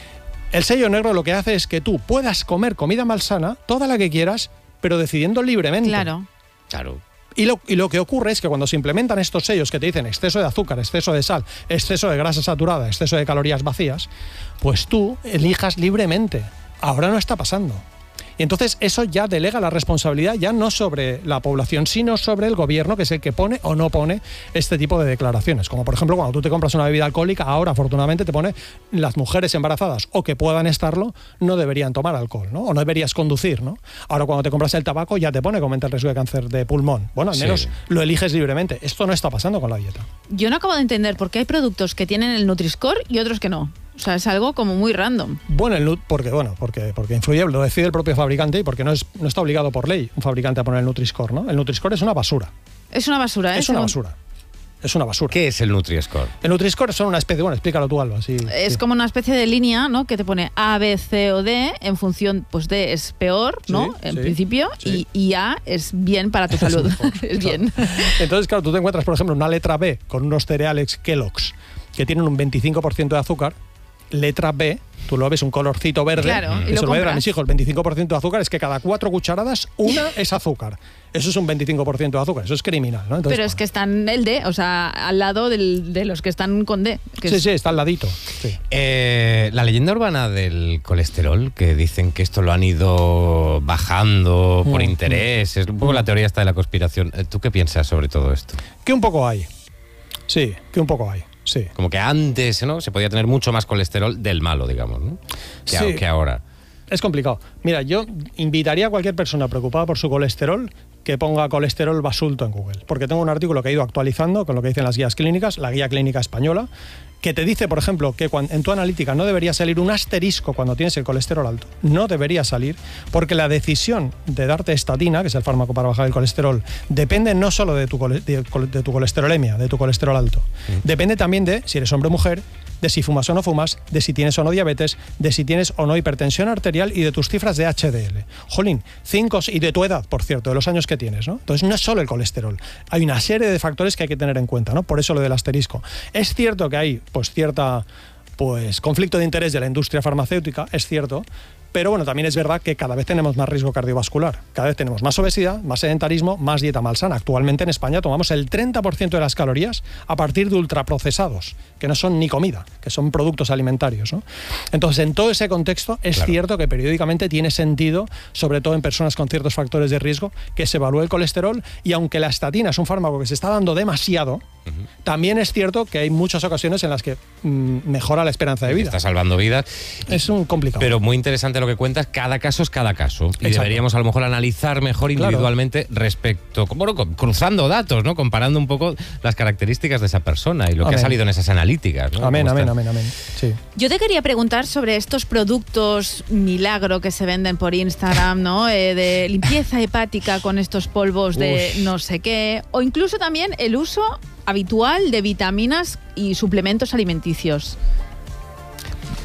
El sello negro lo que hace es que tú puedas comer comida malsana, toda la que quieras, pero decidiendo libremente. Claro. Claro. Y lo, y lo que ocurre es que cuando se implementan estos sellos que te dicen exceso de azúcar, exceso de sal, exceso de grasa saturada, exceso de calorías vacías, pues tú elijas libremente. Ahora no está pasando. Y entonces eso ya delega la responsabilidad ya no sobre la población, sino sobre el gobierno, que es el que pone o no pone este tipo de declaraciones. Como por ejemplo cuando tú te compras una bebida alcohólica, ahora afortunadamente te pone las mujeres embarazadas o que puedan estarlo no deberían tomar alcohol, ¿no? O no deberías conducir, ¿no? Ahora cuando te compras el tabaco ya te pone que aumenta el riesgo de cáncer de pulmón. Bueno, al Sí. menos lo eliges libremente. Esto no está pasando con la dieta. Yo no acabo de entender por qué hay productos que tienen el Nutri-Score y otros que no. O sea, es algo como muy random. Bueno, el nut- porque bueno, porque porque influye, lo decide el propio fabricante y porque no es no está obligado por ley un fabricante a poner el Nutri-Score, ¿no? El Nutri-Score es una basura. Es una basura, ¿eh? Es una Según- basura. Es una basura. ¿Qué es el Nutri-Score? El Nutri-Score son una especie, bueno, explícalo tú, Alba. Sí, Es sí. como una especie de línea, ¿no? Que te pone A, B, C o D en función, pues D es peor, ¿no? Sí, en sí, principio. sí. Y, y A es bien para tu salud. mejor, es claro. bien. Entonces, claro, tú te encuentras, por ejemplo, una letra B con unos cereales Kellogg's que tienen un veinticinco por ciento de azúcar. Letra B, tú lo ves un colorcito verde. Claro, y que lo se lo voy a dar a compras. mis hijos. El veinticinco por ciento de azúcar es que cada cuatro cucharadas, una es azúcar. Eso es un veinticinco por ciento de azúcar. Eso es criminal, ¿no? Entonces, Pero es que están el D, o sea, al lado del- de los que están con D. Que sí, es- sí, está al ladito. Sí. Eh, la leyenda urbana del colesterol, que dicen que esto lo han ido bajando por Mm, interés, es un poco la teoría esta de la conspiración. Eh, ¿Tú qué piensas sobre todo esto? Que un poco hay. Sí, que un poco hay. Sí. Como que antes, ¿no? Se podía tener mucho más colesterol del malo, digamos, ¿no? Que, a- Sí. que ahora. Es complicado. Mira, yo invitaría a cualquier persona preocupada por su colesterol que ponga colesterol basulto en Google. Porque tengo un artículo que he ido actualizando con lo que dicen las guías clínicas, la guía clínica española, que te dice, por ejemplo, que cuan- en tu analítica no debería salir un asterisco cuando tienes el colesterol alto. No debería salir porque la decisión de darte estatina, que es el fármaco para bajar el colesterol, depende no solo de tu, cole- de, col- de tu colesterolemia, de tu colesterol alto. Depende también de si eres hombre o mujer, de si fumas o no fumas, de si tienes o no diabetes, de si tienes o no hipertensión arterial y de tus cifras de H D L. Jolín, cinco y de tu edad, por cierto, de los años que tienes, ¿no? Entonces no es solo el colesterol, hay una serie de factores que hay que tener en cuenta, ¿no? Por eso lo del asterisco. Es cierto que hay, pues, cierta, pues, conflicto de interés de la industria farmacéutica, es cierto. Pero bueno, también es verdad que cada vez tenemos más riesgo cardiovascular, cada vez tenemos más obesidad, más sedentarismo, más dieta malsana. Actualmente en España tomamos el treinta por ciento de las calorías a partir de ultraprocesados, que no son ni comida, que son productos alimentarios, ¿no? Entonces, en todo ese contexto, es Claro. cierto que periódicamente tiene sentido, sobre todo en personas con ciertos factores de riesgo, que se evalúe el colesterol, y aunque la estatina es un fármaco que se está dando demasiado, también es cierto que hay muchas ocasiones en las que mm, mejora la esperanza de Que vida. está salvando vidas. Es un complicado. Pero muy interesante lo que cuentas, cada caso es cada caso. Y Exacto. deberíamos a lo mejor analizar mejor Claro. individualmente respecto, bueno, con- cruzando datos, ¿no? Comparando un poco las características de esa persona y lo que Amén. ha salido en esas analíticas, ¿no? Amén, ¿Cómo amén, están? amén, amén. Sí. Yo te quería preguntar sobre estos productos milagro que se venden por Instagram, ¿no? Eh, de limpieza hepática con estos polvos de Ush. no sé qué. O incluso también el uso habitual de vitaminas y suplementos alimenticios.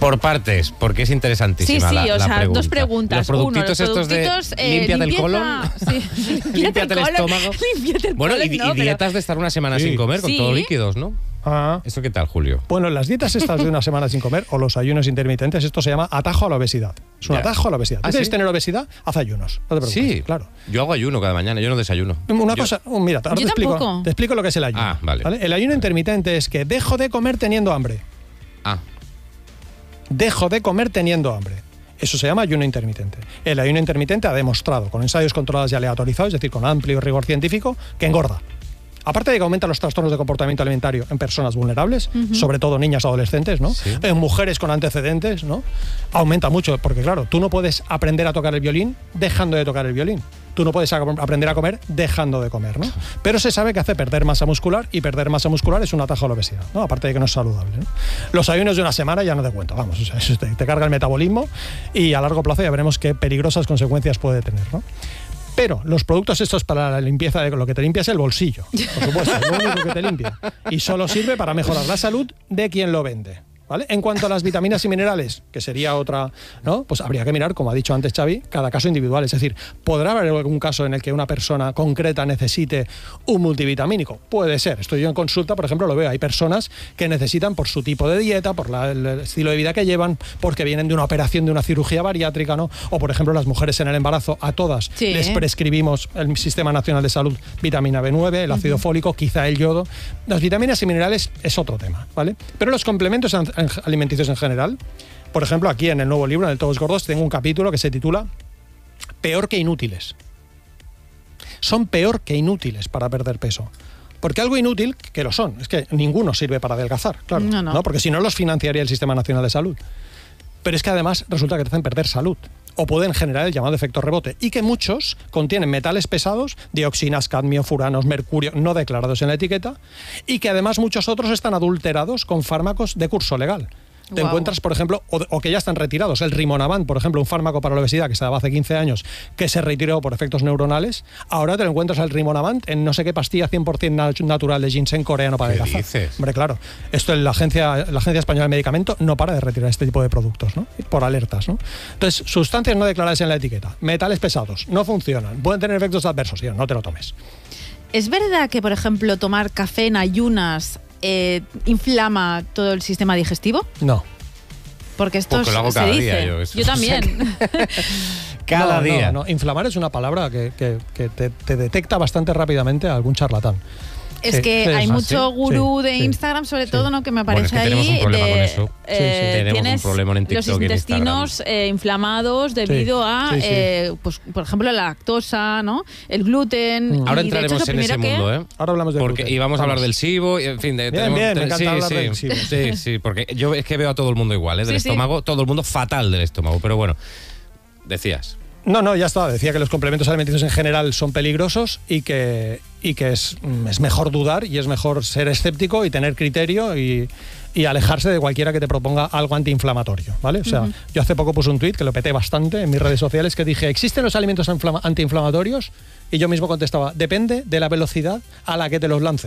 Por partes, porque es interesantísima Sí, sí, la, o la sea, pregunta. dos preguntas. Los productitos Uno, los estos productitos, de eh, límpiate el limpieza- colon, sí, límpiate el colon, estómago. límpiate el Bueno, colon, y, no, y pero- dietas de estar una semana Sí. sin comer con Sí. todos líquidos, ¿no? Ah. ¿Eso qué tal, Julio? Bueno, las dietas estas de una semana sin comer o los ayunos intermitentes, esto se llama atajo a la obesidad. Es un Ya. atajo a la obesidad. ¿Ah, ¿Tú quieres sí? tener obesidad? Haz ayunos. No te preocupes. Sí, Claro. Yo hago ayuno cada mañana, yo no desayuno. Una Yo- cosa, un- mira, ahora Yo te explico, tampoco. te explico lo que es el ayuno. Ah, vale. El ayuno intermitente es que dejo de comer teniendo hambre. Ah, Dejo de comer teniendo hambre. Eso se llama ayuno intermitente. El ayuno intermitente ha demostrado, con ensayos controlados y aleatorizados, es decir, con amplio rigor científico, que engorda. Aparte de que aumenta los trastornos de comportamiento alimentario en personas vulnerables, sobre todo niñas o adolescentes, ¿no? Sí. En mujeres con antecedentes, ¿no? Aumenta mucho, porque claro, tú no puedes aprender a tocar el violín dejando de tocar el violín. Tú no puedes a- aprender a comer dejando de comer, ¿no? Pero se sabe que hace perder masa muscular y perder masa muscular es un atajo a la obesidad, ¿no? Aparte de que no es saludable, ¿no? Los ayunos de una semana ya no te cuento, vamos, o sea, eso te, te carga el metabolismo y a largo plazo ya veremos qué peligrosas consecuencias puede tener, ¿no? Pero los productos estos para la limpieza, de lo que te limpia es el bolsillo, por supuesto, es lo único que te limpia. Y solo sirve para mejorar la salud de quien lo vende. ¿Vale? En cuanto a las vitaminas y minerales, que sería otra, ¿no? Pues habría que mirar, como ha dicho antes Xavi, cada caso individual. Es decir, ¿podrá haber algún caso en el que una persona concreta necesite un multivitamínico? Puede ser. Estoy yo en consulta, por ejemplo, lo veo. Hay personas que necesitan por su tipo de dieta, por la- el estilo de vida que llevan, porque vienen de una operación, de una cirugía bariátrica, ¿no? O, por ejemplo, las mujeres en el embarazo, a todas Sí. les prescribimos el Sistema Nacional de Salud vitamina B nueve, el ácido fólico, quizá el yodo. Las vitaminas y minerales es otro tema, ¿vale? Pero los complementos an- an- alimenticios en general, por ejemplo, aquí en el nuevo libro, en el Todos Gordos, tengo un capítulo que se titula Peor que inútiles. Son peor que inútiles para perder peso. Porque algo inútil, que lo son, es que ninguno sirve para adelgazar, claro. No, no. Porque si no los financiaría el Sistema Nacional de Salud. Pero es que además resulta que te hacen perder salud o pueden generar el llamado efecto rebote y que muchos contienen metales pesados, dioxinas, cadmio, furanos, mercurio, no declarados en la etiqueta y que además muchos otros están adulterados con fármacos de curso legal. Te Guau. encuentras, por ejemplo, o, o que ya están retirados, el Rimonabant, por ejemplo, un fármaco para la obesidad que se daba hace quince años, que se retiró por efectos neuronales, ahora te lo encuentras el Rimonabant en no sé qué pastilla cien por ciento nat- natural de ginseng coreano para ¿Qué adelgazar. dices? Hombre, claro, esto la agencia, la Agencia Española de Medicamento no para de retirar este tipo de productos, ¿no? Por alertas, ¿no? Entonces, sustancias no declaradas en la etiqueta, metales pesados, no funcionan, pueden tener efectos adversos, sí, no te lo tomes. ¿Es verdad que, por ejemplo, tomar café en ayunas eh, inflama todo el sistema digestivo? No. Porque esto Porque lo hago se cada dice. día yo eso. también. cada No, día. No, no. Inflamar es una palabra que, que- que te, te detecta bastante rápidamente a algún charlatán. Es Sí, que sí, hay es mucho así. gurú Sí, de sí. Instagram, sobre Sí. todo, ¿no? Que me Bueno, es aparece que tenemos ahí. un problema de, con eso. eh, Sí, sí. Tenemos un tienes problema en TikTok los y en intestinos eh, inflamados debido Sí, a, sí, sí. eh, pues, por ejemplo, la lactosa, ¿no? El gluten. Mm. Ahora y, de hecho, entraremos es lo en ese primero que- mundo, ¿eh? Ahora hablamos de Porque gluten. íbamos a hablar Vamos. del SIBO, y, en fin, de, Bien, bien, me encanta sí, hablar sí, del SIBO. sí, sí, porque yo es que veo a todo el mundo igual, ¿eh? Del Sí, sí. estómago, todo el mundo fatal del estómago, pero bueno, decías. No, no, ya está. Decía que los complementos alimenticios en general son peligrosos y que, y que es, es mejor dudar y es mejor ser escéptico y tener criterio y, y alejarse de cualquiera que te proponga algo antiinflamatorio, ¿vale? O sea, yo hace poco puse un tuit que lo peté bastante en mis redes sociales que dije, ¿existen los alimentos inflama- antiinflamatorios? Y yo mismo contestaba, depende de la velocidad a la que te los lancen.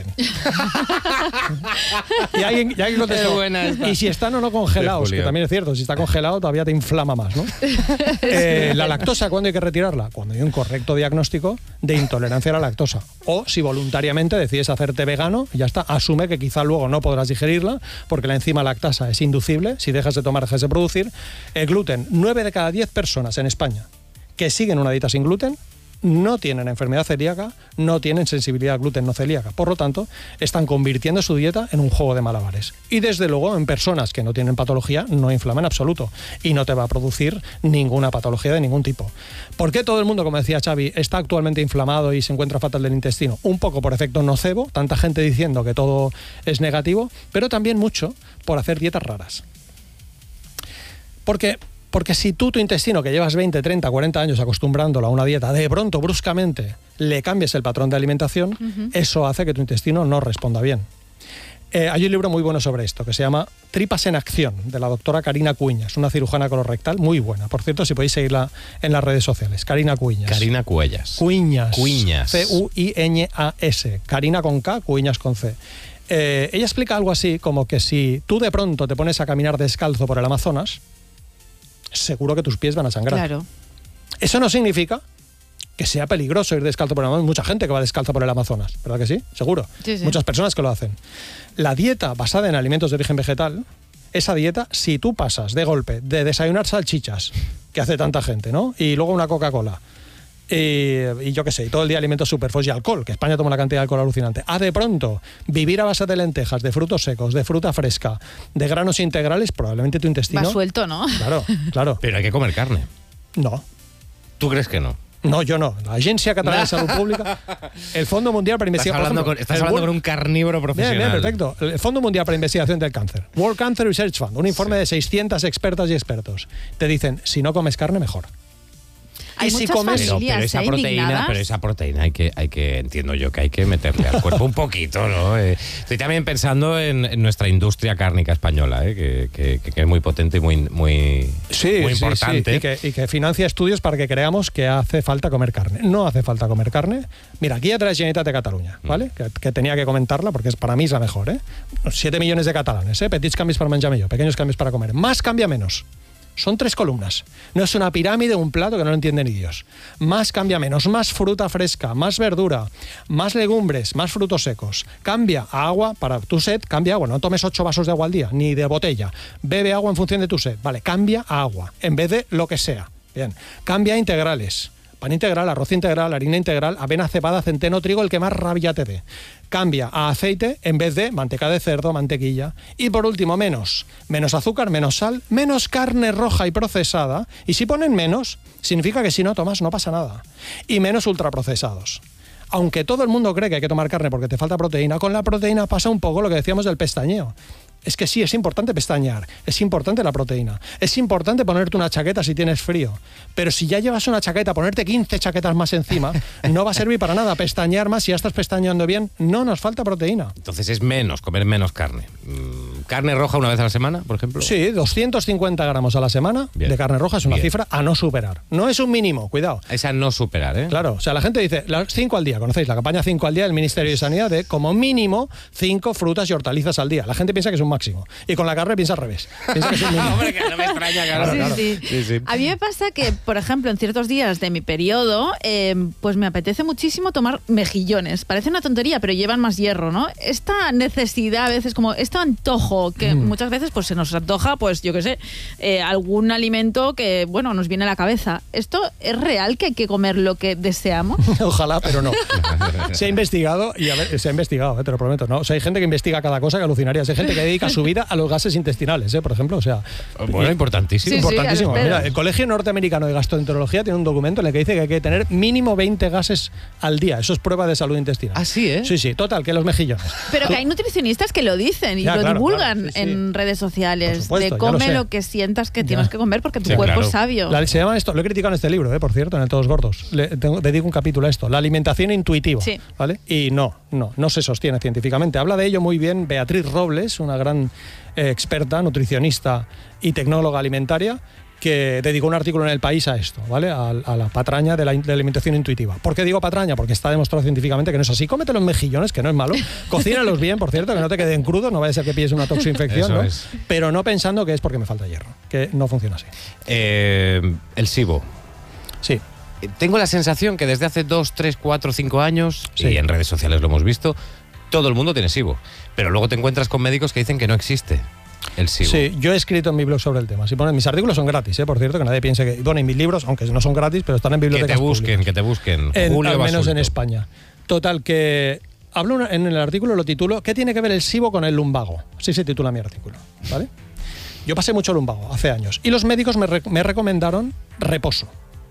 y alguien, y alguien contestó, Qué buena esta. y si están o no congelados, De que Julio. también es cierto, si está congelado todavía te inflama más, ¿no? Eh, la lactosa, ¿cuándo hay que retirarla? Cuando hay un correcto diagnóstico de intolerancia a la lactosa. O si voluntariamente decides hacerte vegano, ya está, asume que quizá luego no podrás digerirla, porque la enzima lactasa es inducible, si dejas de tomar, dejas de producir. El gluten, nueve de cada diez personas en España que siguen una dieta sin gluten, no tienen enfermedad celíaca, no tienen sensibilidad al gluten no celíaca. Por lo tanto, están convirtiendo su dieta en un juego de malabares. Y desde luego, en personas que no tienen patología, no inflama en absoluto. Y no te va a producir ninguna patología de ningún tipo. ¿Por qué todo el mundo, como decía Xavi, está actualmente inflamado y se encuentra fatal del intestino? Un poco por efecto nocebo, tanta gente diciendo que todo es negativo, pero también mucho por hacer dietas raras. Porque... Porque si tú, tu intestino, que llevas veinte, treinta, cuarenta años acostumbrándolo a una dieta, de pronto, bruscamente, le cambies el patrón de alimentación, uh-huh. eso hace que tu intestino no responda bien. Eh, hay un libro muy bueno sobre esto, que se llama Tripas en Acción, de la doctora Karina Cuiñas, una cirujana colorectal muy buena. Por cierto, si podéis seguirla en las redes sociales. Karina Cuiñas. Karina Cuellas. Cuiñas. Cuiñas. C U I Ñ A S. Karina con K, Cuiñas con C. Eh, ella explica algo así como que si tú de pronto te pones a caminar descalzo por el Amazonas, seguro que tus pies van a sangrar. Claro. Eso no significa que sea peligroso ir descalzo por el Amazonas. Mucha gente que va descalzo por el Amazonas, ¿verdad que sí? Seguro. Sí, sí. Muchas personas que lo hacen. La dieta basada en alimentos de origen vegetal, esa dieta, si tú pasas de golpe de desayunar salchichas, que hace tanta gente, ¿no? Y luego una Coca-Cola, y, y yo qué sé, y todo el día alimentos superfoods y alcohol, que España toma una cantidad de alcohol alucinante, a de pronto vivir a base de lentejas, de frutos secos, de fruta fresca, de granos integrales, probablemente tu intestino... Va suelto, ¿no? Claro, claro. Pero hay que comer carne. No. ¿Tú crees que no? No, yo no. La Agencia Catalana de Salud Pública, el Fondo Mundial para Estás Investigación... hablando, con, estás hablando con un carnívoro profesional. Bien, bien, perfecto. El Fondo Mundial para Investigación del Cáncer, World Cancer Research Fund, un informe sí. de seiscientas expertas y expertos. Te dicen, si no comes carne, mejor. Hay y si muchas comes... Pero, pero esa ¿eh? proteína, indignadas. pero esa proteína hay que, hay que, entiendo yo que hay que meterle al cuerpo un poquito, ¿no? Eh, estoy también pensando en, en nuestra industria cárnica española, ¿eh? que, que, que es muy potente y muy, muy, sí, muy sí, importante. Sí. Y, que, y que financia estudios para que creamos que hace falta comer carne. No hace falta comer carne. Mira, Guía de la Generalitat de Cataluña, ¿vale? Mm. Que, que tenía que comentarla porque es, para mí es la mejor, ¿eh? Siete millones de catalanes, ¿eh? Petits cambios para menjar millor, pequeños cambios para comer. Más cambia menos. Son tres columnas. No es una pirámide, un plato que no lo entiende ni Dios. Más cambia menos, más fruta fresca, más verdura, más legumbres, más frutos secos. Cambia a agua, para tu sed, cambia agua. No tomes ocho vasos de agua al día, ni de botella. Bebe agua en función de tu sed. Vale, cambia a agua, en vez de lo que sea. Bien. Cambia a integrales. Pan integral, arroz integral, harina integral, avena, cebada, centeno, trigo, el que más rabia te dé. Cambia a aceite en vez de manteca de cerdo, mantequilla. Y por último, menos. Menos azúcar, menos sal, menos carne roja y procesada. Y si ponen menos, significa que si no tomas no pasa nada. Y menos ultraprocesados. Aunque todo el mundo cree que hay que tomar carne porque te falta proteína, con la proteína pasa un poco lo que decíamos del pestañeo. Es que sí, es importante pestañear, es importante la proteína, es importante ponerte una chaqueta si tienes frío, pero si ya llevas una chaqueta, ponerte quince chaquetas más encima, no va a servir para nada. Pestañear más, si ya estás pestañeando bien, no nos falta proteína. Entonces es menos, comer menos carne. ¿Carne roja una vez a la semana, por ejemplo? Sí, doscientos cincuenta gramos a la semana bien. de carne roja es una bien. cifra a no superar. No es un mínimo, cuidado. Esa no superar, ¿eh? Claro, o sea, la gente dice, las cinco al día, conocéis la campaña cinco al día del Ministerio de Sanidad de como mínimo cinco frutas y hortalizas al día. La gente piensa que es un máximo. Y con la carne piensa al revés. Piensa que es un mínimo. Hombre, que no me extraña, claro. Sí, claro. Sí. Sí, sí. A mí me pasa que, por ejemplo, en ciertos días de mi periodo, eh, pues me apetece muchísimo tomar mejillones. Parece una tontería, pero llevan más hierro, ¿no? Esta necesidad, a veces, como este antojo, que mm. muchas veces pues se nos antoja, pues yo qué sé, eh, algún alimento que, bueno, nos viene a la cabeza. ¿Esto es real que hay que comer lo que deseamos? Ojalá, pero no. Se ha investigado, y a ver, se ha investigado, eh, te lo prometo, ¿no? O sea, hay gente que investiga cada cosa que alucinarías. Hay gente que dedica su vida a los gases intestinales, ¿eh? Por ejemplo, o sea... Bueno, importantísimo. Sí, importantísimo. Sí, Mira, el Colegio Norteamericano de Gastroenterología tiene un documento en el que dice que hay que tener mínimo veinte gases al día. Eso es prueba de salud intestinal. ¿Ah, sí, eh? Sí, sí, total, que los mejillones. Pero que hay nutricionistas que lo dicen y ya, lo claro, divulgan claro, sí, sí. en redes sociales. Supuesto, de come lo, lo que sientas que ya. tienes que comer porque tu Sí, cuerpo claro. es sabio. La, se llama esto, lo he criticado en este libro, eh, por cierto, en el Todos Gordos. Le tengo, dedico un capítulo a esto, la alimentación intuitiva. Sí. ¿Vale? Y no, no, no se sostiene científicamente. Habla de ello muy bien Beatriz Robles, una gran eh, experta, nutricionista y tecnóloga alimentaria, que dedicó un artículo en El País a esto, ¿vale? A, a la patraña de la, de la alimentación intuitiva. ¿Por qué digo patraña? Porque está demostrado científicamente que no es así. Cómete los mejillones, que no es malo. Cocínalos bien, por cierto, que no te queden crudos, no vaya a ser que pilles una toxoinfección, ¿no? Es. Pero no pensando que es porque me falta hierro, que no funciona así. Eh, el SIBO. Sí. Tengo la sensación que desde hace dos, tres, cuatro, cinco años, Sí. y en redes sociales lo hemos visto, todo el mundo tiene SIBO. Pero luego te encuentras con médicos que dicen que no existe el SIBO. Sí, yo he escrito en mi blog sobre el tema. Si ponen, mis artículos son gratis, ¿eh? Por cierto, que nadie piense que... Bueno, y mis libros, aunque no son gratis, pero están en Que bibliotecas te busquen, públicas. que te busquen. En- Julio al menos Basulto. en España. Total, que hablo una- en el artículo, lo titulo ¿Qué tiene que ver el SIBO con el lumbago? Así se titula mi artículo, ¿vale? Yo pasé mucho lumbago hace años y los médicos me, re- me recomendaron reposo.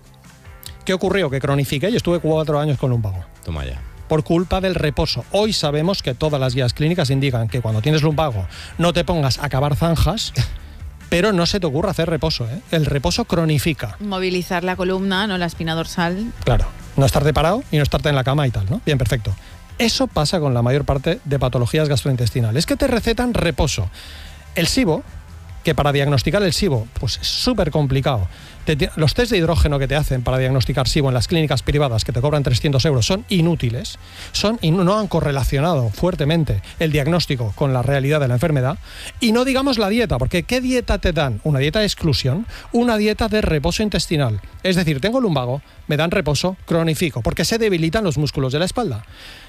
¿Qué ocurrió? Que cronifiqué y estuve cuatro años con lumbago. Toma ya. Por culpa del reposo. Hoy sabemos que todas las guías clínicas indican que cuando tienes lumbago no te pongas a cavar zanjas, pero no se te ocurra hacer reposo, ¿eh? El reposo cronifica. Movilizar la columna, no la espina dorsal. Claro, no estarte parado y no estarte en la cama y tal, ¿no? Bien, perfecto. Eso pasa con la mayor parte de patologías gastrointestinales, que te recetan reposo. El SIBO que para diagnosticar el SIBO, pues es súper complicado. Te, los test de hidrógeno que te hacen para diagnosticar SIBO en las clínicas privadas que te cobran trescientos euros son inútiles, son, y no han correlacionado fuertemente el diagnóstico con la realidad de la enfermedad. Y no digamos la dieta, porque ¿qué dieta te dan? Una dieta de exclusión, una dieta de reposo intestinal. Es decir, tengo lumbago, me dan reposo, cronifico, porque se debilitan los músculos de la espalda.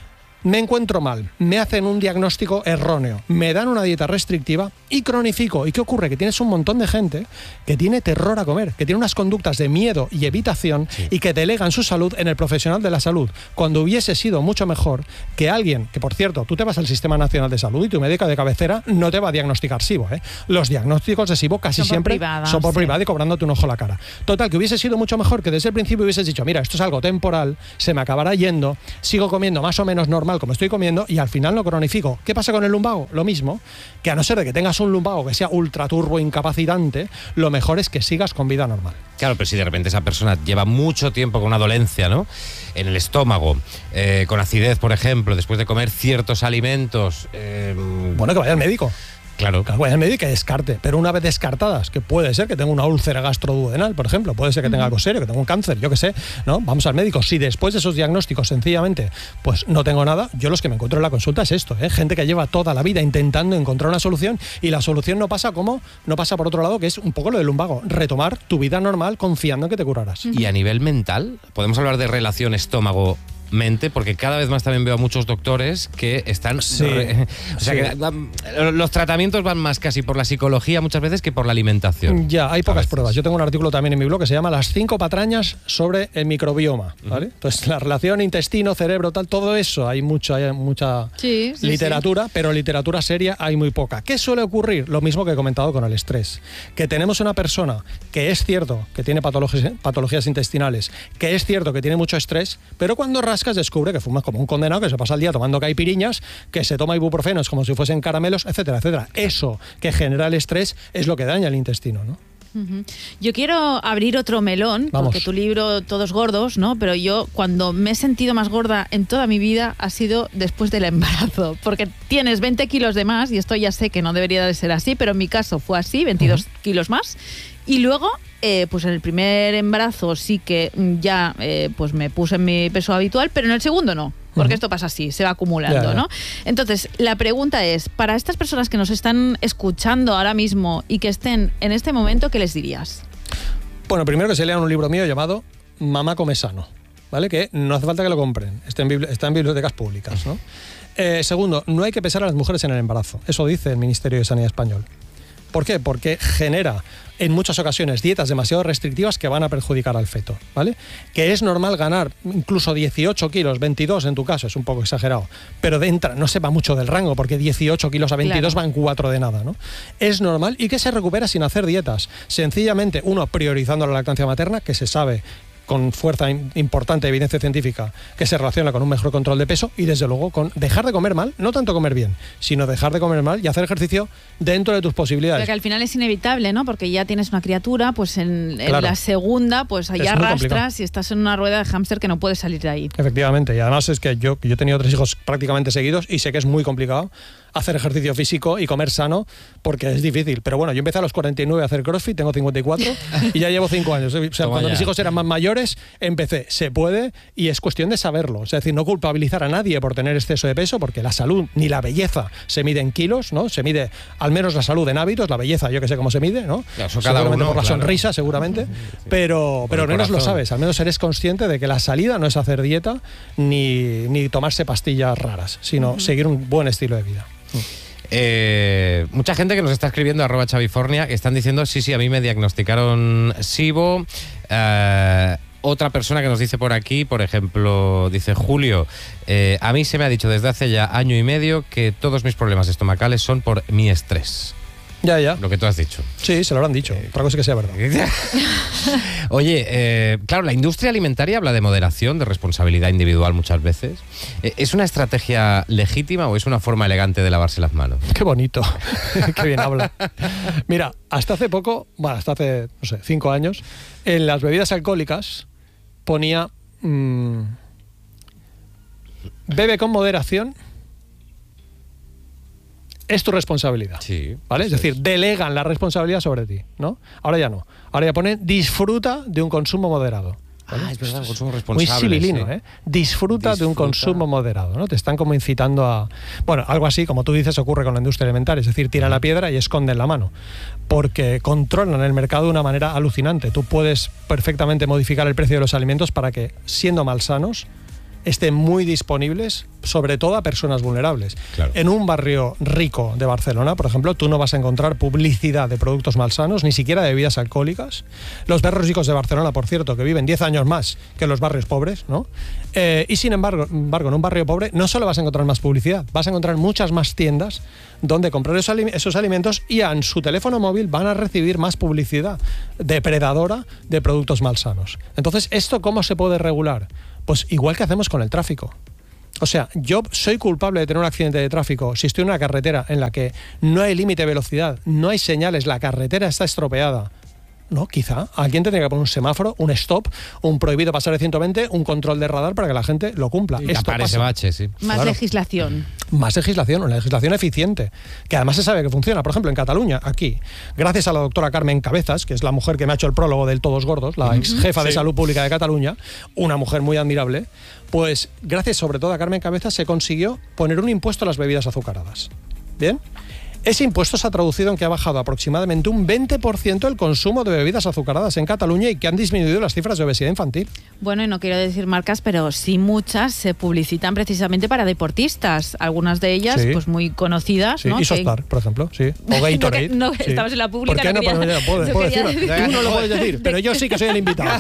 Me encuentro mal, me hacen un diagnóstico erróneo, me dan una dieta restrictiva y cronifico. ¿Y qué ocurre? Que tienes un montón de gente que tiene terror a comer, que tiene unas conductas de miedo y evitación, sí, y que delegan su salud en el profesional de la salud, cuando hubiese sido mucho mejor que alguien, que por cierto, tú te vas al Sistema Nacional de Salud y tu médico de cabecera no te va a diagnosticar SIBO, ¿eh? Los diagnósticos de SIBO casi son siempre privada, son por sí. privado y cobrándote un ojo a la cara. Total, que hubiese sido mucho mejor que desde el principio hubieses dicho, mira, esto es algo temporal, se me acabará yendo, sigo comiendo más o menos normal como estoy comiendo y al final no cronifico. ¿Qué pasa con el lumbago? Lo mismo, que a no ser de que tengas un lumbago que sea ultra turbo incapacitante, lo mejor es que sigas con vida normal. Claro, pero si de repente esa persona lleva mucho tiempo con una dolencia, ¿no?, en el estómago, eh, con acidez, por ejemplo, después de comer ciertos alimentos... Eh, bueno, que vaya al médico. Claro. Que vaya al médico y que descarte, pero una vez descartadas, que puede ser que tenga una úlcera gastroduodenal, por ejemplo, puede ser que tenga algo serio, que tenga un cáncer, yo qué sé, ¿no? Vamos al médico. Si después de esos diagnósticos sencillamente pues no tengo nada, yo los que me encuentro en la consulta es esto, ¿eh? Gente que lleva toda la vida intentando encontrar una solución y la solución no pasa como, no pasa por otro lado, que es un poco lo del lumbago, retomar tu vida normal confiando en que te curarás. Y a nivel mental, podemos hablar de relación estómago mente, porque cada vez más también veo a muchos doctores que están... Sí, re, o sea, sí. que van, los tratamientos van más casi por la psicología muchas veces que por la alimentación. Ya, hay pocas veces. pruebas. Yo tengo un artículo también en mi blog que se llama Las cinco patrañas sobre el microbioma, ¿vale? Uh-huh. Entonces, la relación intestino, cerebro, tal, todo eso, hay mucha, hay mucha sí, sí, literatura, sí. pero literatura seria hay muy poca. ¿Qué suele ocurrir? Lo mismo que he comentado con el estrés. Que tenemos una persona que es cierto que tiene patologías, patologías intestinales, que es cierto que tiene mucho estrés, pero cuando rascas descubre que fuma como un condenado, que se pasa el día tomando caipiriñas, que se toma ibuprofenos como si fuesen caramelos, etcétera, etcétera. Eso que genera el estrés es lo que daña el intestino, ¿no? Uh-huh. Yo quiero abrir otro melón, Vamos. porque tu libro Todos gordos, ¿no? Pero yo cuando me he sentido más gorda en toda mi vida ha sido después del embarazo, porque tienes veinte kilos de más, y esto ya sé que no debería de ser así, pero en mi caso fue así, veintidós uh-huh. kilos más, y luego... Eh, pues en el primer embarazo sí que ya eh, pues me puse en mi peso habitual, pero en el segundo no, porque uh-huh. esto pasa así, se va acumulando, ya, ya. ¿no? Entonces, la pregunta es, para estas personas que nos están escuchando ahora mismo y que estén en este momento, ¿qué les dirías? Bueno, primero que se lean un libro mío llamado Mamá come sano, ¿vale? Que no hace falta que lo compren, está en, bibli- está en bibliotecas públicas, ¿no? Eh, segundo, no hay que pesar a las mujeres en el embarazo, eso dice el Ministerio de Sanidad español. ¿Por qué? Porque genera en muchas ocasiones dietas demasiado restrictivas que van a perjudicar al feto, ¿vale? Que es normal ganar incluso dieciocho kilos, veintidós en tu caso, es un poco exagerado, pero de entra, no se va mucho del rango, porque dieciocho kilos a veintidós claro. van cuatro de nada, ¿no? Es normal y que se recupera sin hacer dietas. Sencillamente, uno, priorizando la lactancia materna, que se sabe con fuerza importante, evidencia científica, que se relaciona con un mejor control de peso, y desde luego con dejar de comer mal, no tanto comer bien, sino dejar de comer mal y hacer ejercicio dentro de tus posibilidades. Pero que al final es inevitable, ¿no? Porque ya tienes una criatura, pues en, en claro. la segunda, pues allá arrastras y estás en una rueda de hámster que no puedes salir de ahí. Efectivamente, y además es que yo, yo he tenido tres hijos prácticamente seguidos y sé que es muy complicado hacer ejercicio físico y comer sano, porque es difícil. Pero bueno, yo empecé a los cuarenta y nueve a hacer CrossFit, tengo cincuenta y cuatro y ya llevo cinco años. O sea, Toma cuando ya. mis hijos eran más mayores, empecé. Se puede y es cuestión de saberlo. Es decir, no culpabilizar a nadie por tener exceso de peso, porque la salud ni la belleza se mide en kilos, ¿no? Se mide al menos la salud en hábitos, la belleza yo que sé cómo se mide, ¿no? Claro, eso cada seguramente uno, por la claro. sonrisa, seguramente. Sí. Pero, pero al menos lo sabes, al menos eres consciente de que la salida no es hacer dieta ni, ni tomarse pastillas raras, sino uh-huh. seguir un buen estilo de vida. Uh. Eh, mucha gente que nos está escribiendo arroba Xavifornia están diciendo sí, sí, a mí me diagnosticaron SIBO. Eh, otra persona que nos dice por aquí, por ejemplo, dice Julio, eh, a mí se me ha dicho desde hace ya año y medio que todos mis problemas estomacales son por mi estrés. Ya, ya. Lo que tú has dicho. Sí, se lo habrán dicho. Otra cosa es que sea verdad. Oye, eh, claro, la industria alimentaria habla de moderación, de responsabilidad individual muchas veces. Eh, ¿Es una estrategia legítima o es una forma elegante de lavarse las manos? Qué bonito. Qué bien habla. Mira, hasta hace poco, bueno, hasta hace, no sé, cinco años, en las bebidas alcohólicas ponía mmm, bebe con moderación es tu responsabilidad. Sí, ¿Vale? Es decir, es. delegan la responsabilidad sobre ti, ¿no? Ahora ya no. Ahora ya ponen disfruta de un consumo moderado. ¿Vale? Ah, es verdad, Esto consumo muy responsable. civilino, sí. ¿eh? Disfruta, de un Disfruta. consumo moderado, ¿no? Te están como incitando a... Bueno, algo así, como tú dices, ocurre con la industria alimentaria, es decir, tiran la piedra y esconden la mano, porque controlan el mercado de una manera alucinante. Tú puedes perfectamente modificar el precio de los alimentos para que, siendo malsanos, estén muy disponibles, sobre todo a personas vulnerables. Claro. En un barrio rico de Barcelona, por ejemplo, tú no vas a encontrar publicidad de productos malsanos, ni siquiera de bebidas alcohólicas. Los barrios ricos de Barcelona, por cierto, que viven diez años más que los barrios pobres, ¿no? Eh, y sin embargo, embargo, en un barrio pobre no solo vas a encontrar más publicidad, vas a encontrar muchas más tiendas donde comprar esos, esos alimentos y en su teléfono móvil van a recibir más publicidad depredadora de productos malsanos. Entonces, ¿esto cómo se puede regular? Pues igual que hacemos con el tráfico. O sea, yo soy culpable de tener un accidente de tráfico si estoy en una carretera en la que no hay límite de velocidad, no hay señales, la carretera está estropeada. No, quizá alguien tendría que poner un semáforo, un stop, un prohibido pasar de ciento veinte, un control de radar para que la gente lo cumpla. Y Esto tapar ese pasa. bache, sí. Más Claro. legislación. Más legislación, una legislación eficiente, que además se sabe que funciona. Por ejemplo, en Cataluña, aquí, gracias a la doctora Carmen Cabezas, que es la mujer que me ha hecho el prólogo del Todos Gordos, la ex jefa de Sí. salud pública de Cataluña, una mujer muy admirable, pues gracias sobre todo a Carmen Cabezas se consiguió poner un impuesto a las bebidas azucaradas. ¿Bien? Ese impuesto se ha traducido en que ha bajado aproximadamente un veinte por ciento el consumo de bebidas azucaradas en Cataluña y que han disminuido las cifras de obesidad infantil. Bueno, y no quiero decir marcas, pero sí muchas se publicitan precisamente para deportistas. Algunas de ellas, Sí. pues muy conocidas, Sí, ¿no? y Que- Sostar, por ejemplo, sí. O Gatorade. No, que- no, sí. estabas en la pública, ¿Por qué no no, quería- puedo- puedo- no puedo quería decirlo? decir. Tú no lo puedes decir, pero yo sí que soy el invitado.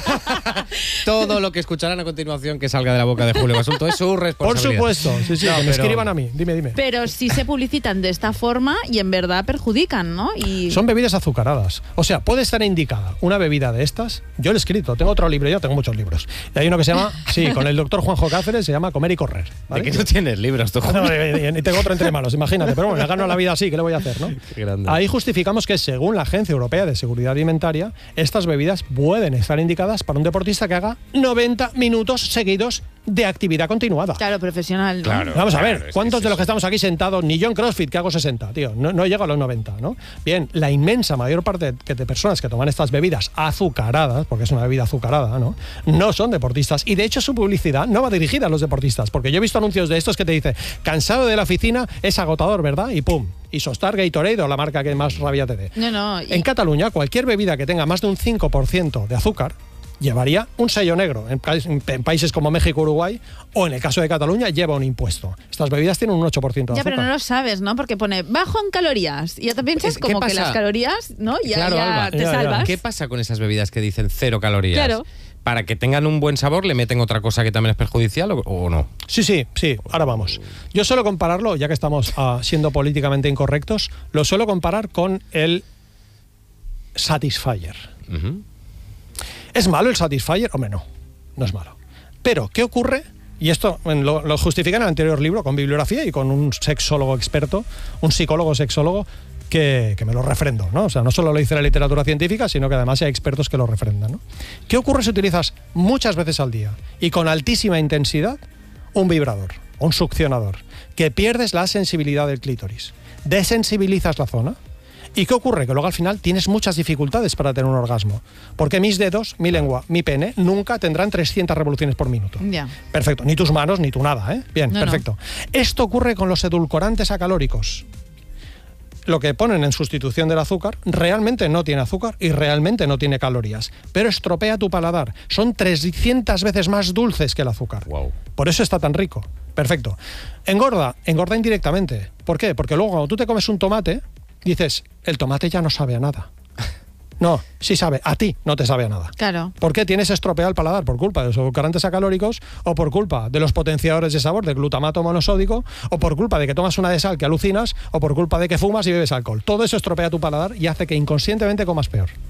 Todo lo que escucharán a continuación que salga de la boca de Julio Basulto es su Por responsabilidad. supuesto, sí, sí, No, que me pero- escriban a mí. Dime, dime. Pero sí se publicitan de esta forma y en verdad perjudican, ¿no? Y Son bebidas azucaradas. O sea, puede estar indicada una bebida de estas. Yo lo he escrito, tengo otro libro, yo tengo muchos libros. Y hay uno que se llama, sí, con el doctor Juanjo Cáceres, se llama Comer y Correr. ¿vale? ¿De qué no tienes libros tú, No, Julio? y, y tengo otro entre manos, imagínate. Pero bueno, me gano la vida así, ¿qué le voy a hacer, no? Qué grande. Ahí justificamos que, según la Agencia Europea de Seguridad Alimentaria, estas bebidas pueden estar indicadas para un deportista que haga noventa minutos seguidos de actividad continuada. claro, profesional, ¿no? Claro. Vamos a Claro, ver, es ¿cuántos que de es los que eso. estamos aquí sentados, ni yo en CrossFit, que hago sesenta, tío? No, no llego a los noventa, ¿no? Bien, la inmensa mayor parte de, de personas que toman estas bebidas azucaradas, porque es una bebida azucarada, ¿no? No son deportistas. Y de hecho su publicidad no va dirigida a los deportistas, porque yo he visto anuncios de estos que te dice, cansado de la oficina, es agotador, ¿verdad? Y pum. Y Sostar, Gatorade o la marca que más rabia te dé. No, no. y- En Cataluña, cualquier bebida que tenga más de un cinco por ciento de azúcar llevaría un sello negro. En, pa- en países como México, Uruguay, o en el caso de Cataluña, lleva un impuesto. Estas bebidas tienen un ocho por ciento de Ya, azúcar. pero no lo sabes, ¿no? Porque pone bajo en calorías. Y ya te piensas ¿Qué como que pasa? las calorías, ¿no? Ya, Claro, ya Alba. te Ya, ya. salvas. ¿Qué pasa con esas bebidas que dicen cero calorías? Claro. ¿Para que tengan un buen sabor le meten otra cosa que también es perjudicial o, o no? Sí, sí, sí, ahora vamos. Yo suelo compararlo, ya que estamos ah, siendo políticamente incorrectos, lo suelo comparar con el Satisfyer. Ujú. ¿Es malo el Satisfyer? Hombre, no, no es malo. Pero, ¿qué ocurre? Y esto bueno, lo, lo justifica en el anterior libro con bibliografía y con un sexólogo experto, un psicólogo sexólogo, que, que me lo refrendo, ¿no? O sea, no solo lo dice la literatura científica, sino que además hay expertos que lo refrendan, ¿no? ¿Qué ocurre si utilizas muchas veces al día y con altísima intensidad un vibrador o un succionador, que pierdes la sensibilidad del clítoris, desensibilizas la zona? ¿Y qué ocurre? Que luego al final tienes muchas dificultades para tener un orgasmo. Porque mis dedos, mi lengua, mi pene, nunca tendrán trescientas revoluciones por minuto. Ya. Perfecto. Ni tus manos, ni tu nada, ¿eh? Bien, No, no. perfecto. Esto ocurre con los edulcorantes acalóricos. Lo que ponen en sustitución del azúcar realmente no tiene azúcar y realmente no tiene calorías. Pero estropea tu paladar. Son trescientas veces más dulces que el azúcar. Wow. Por eso está tan rico. Perfecto. Engorda, engorda indirectamente. ¿Por qué? Porque luego cuando tú te comes un tomate, dices, el tomate ya no sabe a nada. No, sí sabe, a ti no te sabe a nada. Claro. ¿Por qué tienes estropeado el paladar? ¿Por culpa de los edulcorantes acalóricos o por culpa de los potenciadores de sabor, del glutamato monosódico, o por culpa de que tomas una de sal que alucinas, o por culpa de que fumas y bebes alcohol? Todo eso estropea tu paladar y hace que inconscientemente comas peor.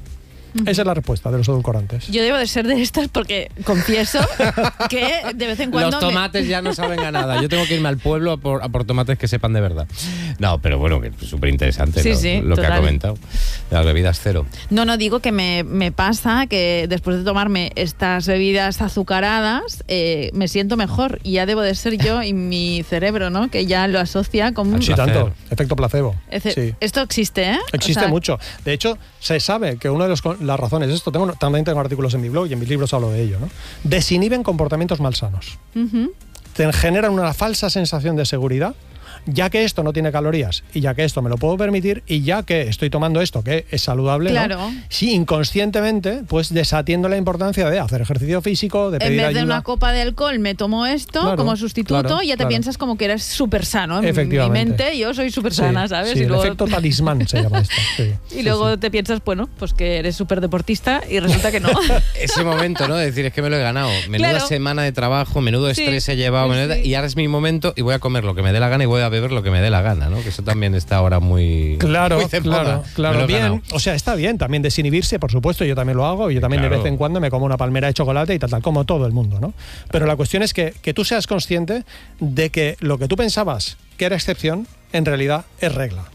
Esa es la respuesta de los edulcorantes. Yo debo de ser de estas porque confieso que de vez en cuando... Los tomates me... ya no saben a nada. Yo tengo que irme al pueblo a por, a por tomates que sepan de verdad. No, pero bueno, que es súper interesante sí, lo, sí, lo que total. ha comentado. Las bebidas cero. No, no, digo que me, me pasa que después de tomarme estas bebidas azucaradas eh, me siento mejor y ya debo de ser yo y mi cerebro, ¿no? Que ya lo asocia con... Sí, tanto. Efecto placebo. Ece- sí. Esto existe, ¿eh? Existe O sea, mucho. De hecho, se sabe que una de los, las razones, esto tengo, también tengo artículos en mi blog y en mis libros hablo de ello, ¿no? Desinhiben comportamientos malsanos. Uh-huh. Te generan una falsa sensación de seguridad, ya que esto no tiene calorías y ya que esto me lo puedo permitir y ya que estoy tomando esto que es saludable, Claro. ¿no? Sí, inconscientemente, pues desatiendo la importancia de hacer ejercicio físico, de En pedir vez ayuda. de una copa de alcohol me tomo esto Claro, como sustituto claro, y ya te claro. piensas como que eres súper sano. En mi Efectivamente. mente yo soy súper Sí, sana, ¿sabes? sí, y el luego, efecto talismán se llama esto. Sí, y sí, luego sí. te piensas, bueno, pues que eres súper deportista y resulta que no. Ese momento, ¿no? De decir, es que me lo he ganado. Menuda Claro. semana de trabajo, menudo Sí, estrés he llevado, sí, menuda- sí. y ahora es mi momento y voy a comer lo que me dé la gana y voy a beber lo que me dé la gana, ¿no? Que eso también está ahora muy... Claro, muy de moda. claro, Me lo claro. he Bien, ganado. o sea, está bien también desinhibirse, por supuesto, yo también lo hago, y yo también Claro. de vez en cuando me como una palmera de chocolate y tal, tal, como todo el mundo, ¿no? Pero la cuestión es que, que tú seas consciente de que lo que tú pensabas que era excepción, en realidad es regla.